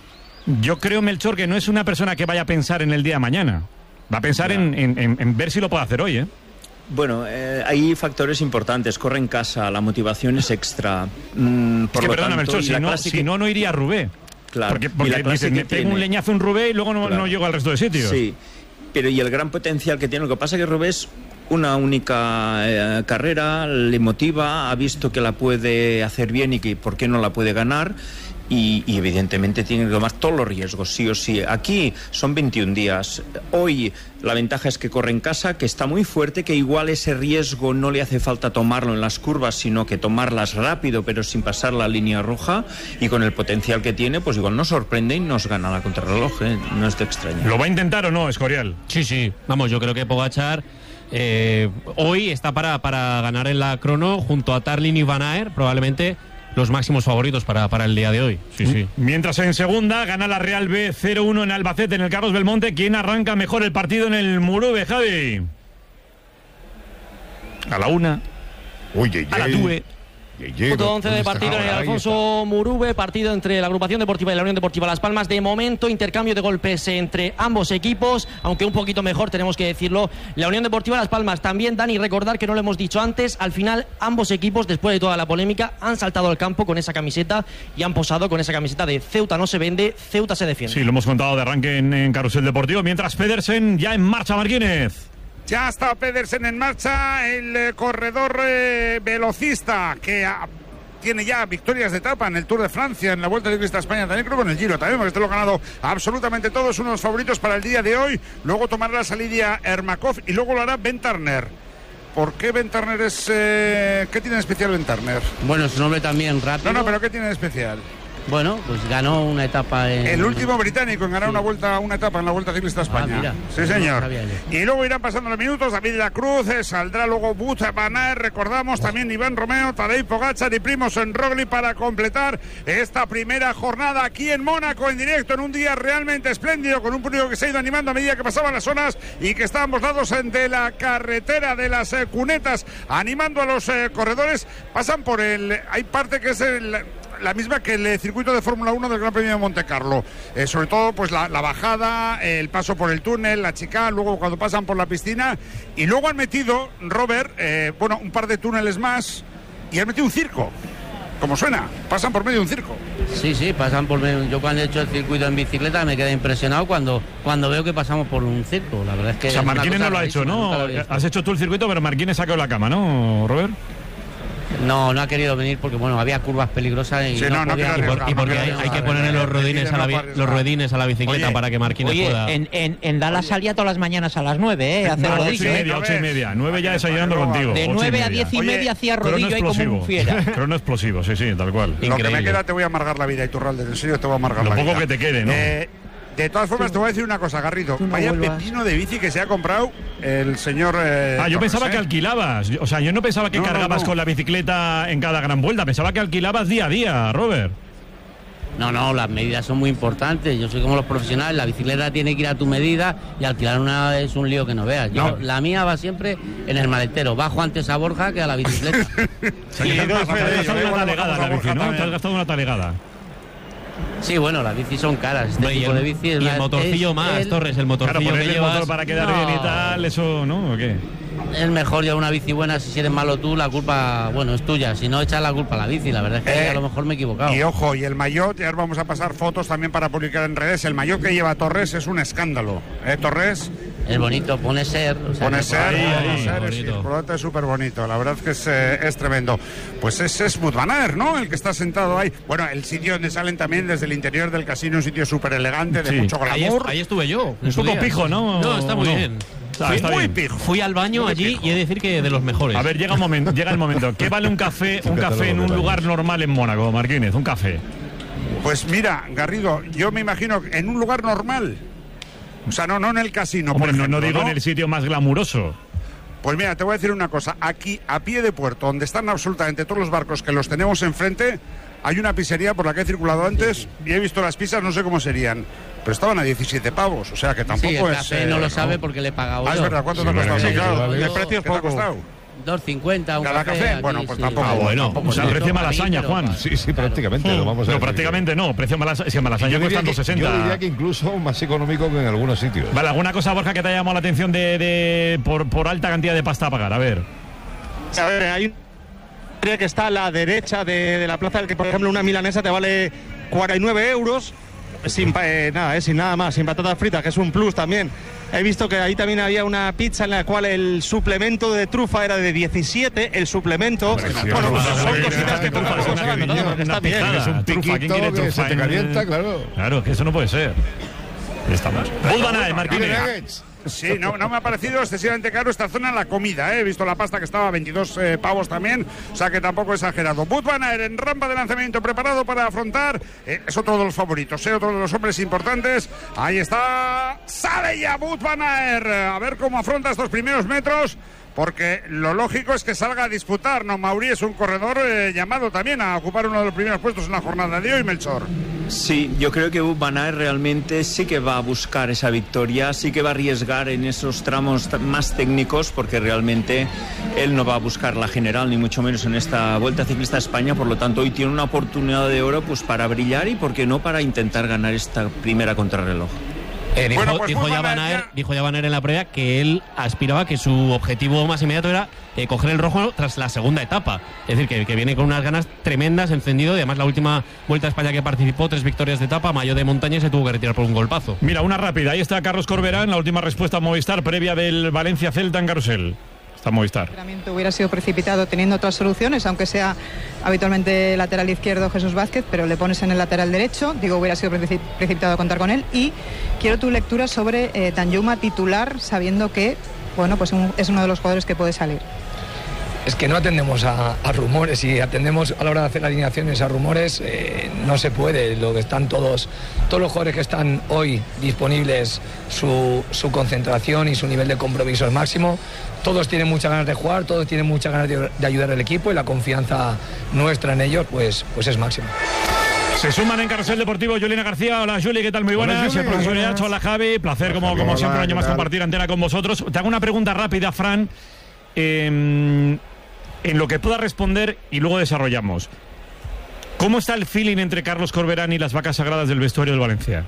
yo creo, Melchor, que no es una persona que vaya a pensar en el día de mañana. Va a pensar en, en, en ver si lo puede hacer hoy, ¿eh? Bueno, eh, hay factores importantes. Corre en casa, la motivación es extra. Mm, por es que, lo perdona, tanto, Melchor, si no, clase si que... no, no iría a Roubaix. Claro. Porque, porque dices, me pego un leñazo en Roubaix y luego no, claro. no llego al resto de sitios. Sí, pero y el gran potencial que tiene. Lo que pasa es que Roubaix... una única eh, carrera, le motiva, ha visto que la puede hacer bien y que por qué no la puede ganar y, y evidentemente tiene que tomar todos los riesgos, sí o sí. Aquí son veintiún días. Hoy la ventaja es que corre en casa, que está muy fuerte, que igual ese riesgo no le hace falta tomarlo en las curvas, sino que tomarlas rápido pero sin pasar la línea roja y con el potencial que tiene, pues igual nos sorprende y nos gana la contrarreloj, ¿eh? No es de extraño. ¿Lo va a intentar o no, Escorial? Sí, sí. Vamos, yo creo que Pogačar... Eh, hoy está para, para ganar en la crono junto a Tarlin y Van Aert, probablemente los máximos favoritos para, para el día de hoy. Sí, sí. Mientras en segunda gana la Real B cero uno en Albacete, en el Carlos Belmonte. ¿Quién arranca mejor el partido en el Murube, Javi? A la una. Oye, a la tuve. Punto once de partido en el Alfonso Murube, partido entre la agrupación deportiva y la Unión Deportiva Las Palmas. De momento, intercambio de golpes entre ambos equipos, aunque un poquito mejor, tenemos que decirlo, la Unión Deportiva Las Palmas. También, Dani, recordar que no lo hemos dicho antes, al final ambos equipos, después de toda la polémica, han saltado al campo con esa camiseta y han posado con esa camiseta de Ceuta no se vende, Ceuta se defiende. Sí, lo hemos contado de arranque en, en Carrusel Deportivo, mientras Pedersen ya en marcha, Martínez. Ya está Pedersen en marcha, el eh, corredor eh, velocista que ha... tiene ya victorias de etapa en el Tour de Francia, en la Vuelta Ciclista a España, también creo que en el Giro también, porque este lo ha ganado absolutamente todos, uno de los favoritos para el día de hoy. Luego tomará la salida Ermakov y luego lo hará Ben Turner. ¿Por qué Ben Turner es...? Eh, ¿Qué tiene de especial Ben Turner? Bueno, su nombre también rápido. No, no, pero ¿qué tiene de especial? Bueno, pues ganó una etapa en... El último británico en ganar sí. una vuelta, una etapa en la Vuelta Ciclista a España. Ah, mira. Sí, señor. No y luego irán pasando los minutos, David de la Cruz, eh, saldrá luego Wout van Aert, recordamos oh. también Iván Romeo, Tadej Pogačar y Primož Roglič para completar esta primera jornada aquí en Mónaco en directo, en un día realmente espléndido, con un público que se ha ido animando a medida que pasaban las horas y que está a ambos lados de la carretera de las eh, cunetas, animando a los eh, corredores. Pasan por el... Hay parte que es el... la misma que el circuito de Fórmula uno del Gran Premio de Monte Carlo, eh, sobre todo pues la, la bajada, el paso por el túnel, la chicane, luego cuando pasan por la piscina, y luego han metido, Robert, eh, bueno, un par de túneles más y han metido un circo, como suena, pasan por medio de un circo. Sí, sí, pasan por medio. Yo cuando he hecho el circuito en bicicleta me quedé impresionado cuando, cuando veo que pasamos por un circo, la verdad es que... O sea, Marquines no lo ha hecho, ¿no? Has hecho tú el circuito, pero Marquines sacó la cama, ¿no, Robert? No, no ha querido venir porque bueno, había curvas peligrosas y, sí, no, no, podía, no, y, por, y porque hay, hay que ponerle los ruedines a la, los ruedines a la bicicleta. Oye, para que Marquines oye, pueda... en, en, en Dallas salía todas las mañanas a las nueve, ¿eh? Hacer no, rodillo. ocho y media, ocho y media. Nueve ya desayunando contigo. De nueve a diez y media hacía rodillo ahí como un fiera. Crono explosivo, sí, sí, tal cual. Lo Increíble. Que me queda te voy a amargar la vida, Iturralde, en serio te voy a amargar Lo la vida. Lo poco que te quede, ¿no? Eh, De todas formas, te voy a decir una cosa, Garrido. Vaya pepino de bici que se ha comprado el señor... Eh, ah, yo Torres, pensaba ¿eh? que alquilabas. O sea, yo no pensaba que no, cargabas no, no. con la bicicleta en cada gran vuelta. Pensaba que alquilabas día a día, Robert. No, no, las medidas son muy importantes. Yo soy como los profesionales. La bicicleta tiene que ir a tu medida y alquilar una es un lío que no veas. Yo, no. La mía va siempre en el maletero. Bajo antes a Borja que a la bicicleta. Sí, te has gastado una talegada la bici, ¿no? Te has gastado una talegada. Sí, bueno, las bicis son caras. Este no, tipo el, de bici es y la, el motorcillo es, más, el, Torres, el motorcillo claro, que el llevas... motor para quedar no. bien y tal, eso, ¿no? ¿O qué? Es mejor llevar una bici buena. Si eres malo tú, la culpa, bueno, es tuya. Si no, echas la culpa a la bici. La verdad es que eh, a lo mejor me he equivocado. Y ojo, y el maillot, ya vamos a pasar fotos también para publicar en redes. El maillot que lleva Torres es un escándalo. ¿Eh, Torres? Es bonito, pone ser. O sea, pone ser, ahí, ahí, ser es, el colorante es súper bonito. La verdad es que es, eh, es tremendo. Pues ese es Wout van Aert, ¿no? El que está sentado ahí. Bueno, el sitio donde salen también desde el interior del casino, un sitio súper elegante, de sí. mucho glamour. Ahí, est ahí estuve yo. Un poco pijo, ¿no? No, está muy no. bien. Fui, está muy pijo. Fui al baño muy allí pijo. y he de decir que de los mejores. A ver, llega, un momento, llega el momento. ¿Qué vale un café, un café en un lugar normal en Mónaco, Marquínez? Un café. Pues mira, Garrido, yo me imagino en un lugar normal. O sea, no, no en el casino. Hombre, por ejemplo, no, no digo ¿no? en el sitio más glamuroso. Pues mira, te voy a decir una cosa. Aquí, a pie de puerto, donde están absolutamente todos los barcos que los tenemos enfrente, hay una pizzería por la que he circulado antes y he visto las pizzas, no sé cómo serían, pero estaban a diecisiete pavos, o sea que tampoco sí, el es... café eh, no lo sabe porque le he pagado Ah, yo. es verdad, ¿cuánto sí, te ha costado? Sí, Sí, claro, vale. el precio es poco. dos cincuenta un ¿Cada café? café? Aquí, Bueno, pues sí. tampoco. Ah, bueno, tampoco o sea, el precio Malasaña, Juan. Sí, sí, prácticamente. Claro. Lo vamos a no, prácticamente no. Precio Malasaña, si Malasaña cuesta dos sesenta. Yo diría que incluso más económico que en algunos sitios. Vale, ¿alguna cosa, Borja, que te haya llamado la atención de, de por, por alta cantidad de pasta a pagar? A ver. A ver, hay un que está a la derecha de, de la plaza, que por ejemplo una milanesa te vale cuarenta y nueve euros. Sin, eh, nada, eh, sin nada más, sin patatas fritas, que es un plus también. He visto que ahí también había una pizza en la cual el suplemento de trufa era de diecisiete, el suplemento... Bueno, pues son cositas que poco a poco se van notando, porque está bien. Es un trufa, ¿quién quiere trufa? Se te calienta, claro. Claro, que eso no puede ser. Estamos. Wout van Aert, Marquínez. Sí, no, no me ha parecido excesivamente caro esta zona en la comida, ¿eh? He visto la pasta que estaba a veintidós eh, pavos también, o sea que tampoco exagerado. Wout van Aert en rampa de lanzamiento preparado para afrontar, eh, es otro de los favoritos, ¿eh? Otro de los hombres importantes. Ahí está, sale ya Wout van Aert, a ver cómo afronta estos primeros metros. Porque lo lógico es que salga a disputar, ¿no? Mauri es un corredor eh, llamado también a ocupar uno de los primeros puestos en la jornada de hoy, Melchor. Sí, yo creo que Wout van Aert realmente sí que va a buscar esa victoria, sí que va a arriesgar en esos tramos más técnicos, porque realmente él no va a buscar la general, ni mucho menos en esta Vuelta Ciclista a España, por lo tanto hoy tiene una oportunidad de oro pues para brillar y, por qué no, para intentar ganar esta primera contrarreloj. Eh, dijo, bueno, pues dijo, ya Van Aert, dijo ya Van Aert en la prueba que él aspiraba que su objetivo más inmediato era eh, coger el rojo tras la segunda etapa. Es decir, que, que viene con unas ganas tremendas, encendido. Y además, la última Vuelta a España que participó, tres victorias de etapa, mayo de montaña, y se tuvo que retirar por un golpazo. Mira, una rápida. Ahí está Carlos Corberán, la última respuesta a Movistar previa del Valencia-Celta en Carrusel. Está Movistar. El hubiera sido precipitado teniendo otras soluciones, aunque sea habitualmente lateral izquierdo Jesús Vázquez, pero le pones en el lateral derecho. Digo, hubiera sido precipitado contar con él. Y quiero tu lectura sobre eh, Danjuma titular, sabiendo que, bueno, pues un, es uno de los jugadores que puede salir. es que no atendemos a, a rumores. Si atendemos a la hora de hacer alineaciones a rumores, eh, no se puede. Lo que están todos, todos los jugadores que están hoy disponibles, su, su concentración y su nivel de compromiso es máximo. Todos tienen muchas ganas de jugar, todos tienen muchas ganas de, de ayudar al equipo, y la confianza nuestra en ellos pues, pues es máxima. Se suman en Carrusel Deportivo Juliana García. Hola Juli, ¿qué tal? Muy buenas. Hola, el profesor Yacho, hola Javi. Placer como, como siempre un año más compartir antena con vosotros. Te hago una pregunta rápida, Fran, eh, en lo que pueda responder y luego desarrollamos. ¿Cómo está el feeling entre Carlos Corberán y las vacas sagradas del vestuario del Valencia?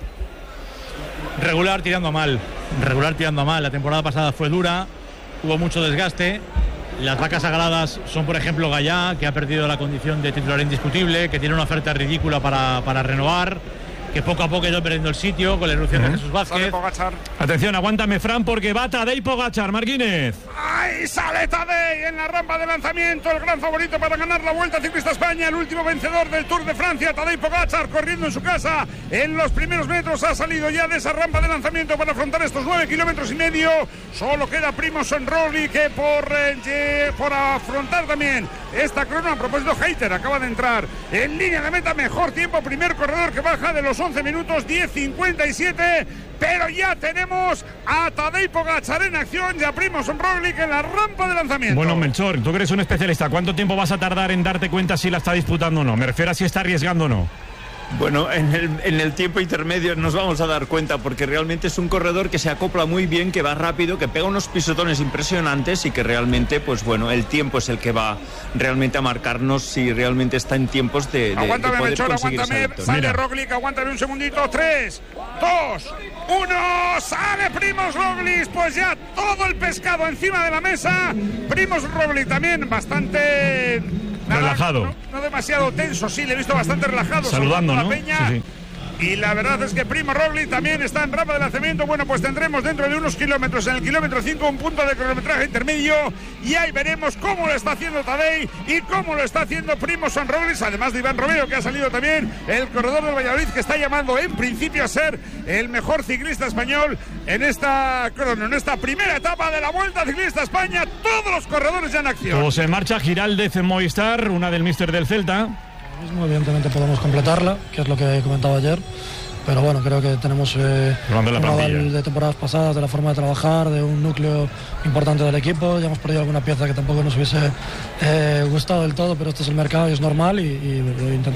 Regular tirando a mal, regular tirando a mal. La temporada pasada fue dura, hubo mucho desgaste. Las vacas sagradas son, por ejemplo, Gallá, que ha perdido la condición de titular indiscutible, que tiene una oferta ridícula para, para renovar, que poco a poco ha ido perdiendo el sitio con la irrupción uh-huh. de Jesús Vázquez. Atención, aguántame, Fran, porque va Tadej Pogačar, Marquínez. ¡Ay, sale Tadej en la rampa de lanzamiento! El gran favorito para ganar la Vuelta Ciclista España, el último vencedor del Tour de Francia, Tadej Pogačar, corriendo en su casa. En los primeros metros ha salido ya de esa rampa de lanzamiento para afrontar estos nueve kilómetros y medio. Solo queda Primož Roglič, que por, eh, por afrontar también esta crono. A propósito, Hayter acaba de entrar en línea de meta, mejor tiempo, primer corredor que baja de los once minutos, diez cincuenta y siete, pero ya tenemos a Tadej Pogačar en acción y a Primož Roglič en la rampa de lanzamiento. Bueno, Melchor, tú que eres un especialista, ¿cuánto tiempo vas a tardar en darte cuenta si la está disputando o no? Me refiero a si está arriesgando o no. Bueno, en el, en el tiempo intermedio nos vamos a dar cuenta, porque realmente es un corredor que se acopla muy bien, que va rápido, que pega unos pisotones impresionantes y que realmente, pues bueno, el tiempo es el que va realmente a marcarnos si realmente está en tiempos de, de, aguántame, de poder Melchor, conseguir aguántame, esa victoria. sale Roglič, aguántame un segundito, tres, dos, uno, sale Primož Roglič, pues ya todo el pescado encima de la mesa. Primož Roglič también bastante... Nada, relajado. No, no demasiado tenso, sí, le he visto bastante relajado. Saludando, la ¿no? Peña. Sí, sí. Y la verdad es que Primož Roglič también está en rampa de lanzamiento. Bueno, pues tendremos dentro de unos kilómetros, en el kilómetro cinco, un punto de cronometraje intermedio. Y ahí veremos cómo lo está haciendo Tadej y cómo lo está haciendo Primož Roglič. Además de Iván Romero, que ha salido también, el corredor del Valladolid, que está llamando en principio a ser el mejor ciclista español en esta crono, en esta primera etapa de la Vuelta Ciclista España. Todos los corredores ya en acción. Todos en marcha. Giraldez en Movistar, una del míster del Celta. Mismo, evidentemente podemos completarla, que es lo que he comentado ayer, pero bueno, creo que tenemos eh, un aval de temporadas pasadas, de la forma de trabajar, de un núcleo importante del equipo. Ya hemos perdido alguna pieza que tampoco nos hubiese eh, gustado del todo, pero este es el mercado y es normal, y, y, y intentamos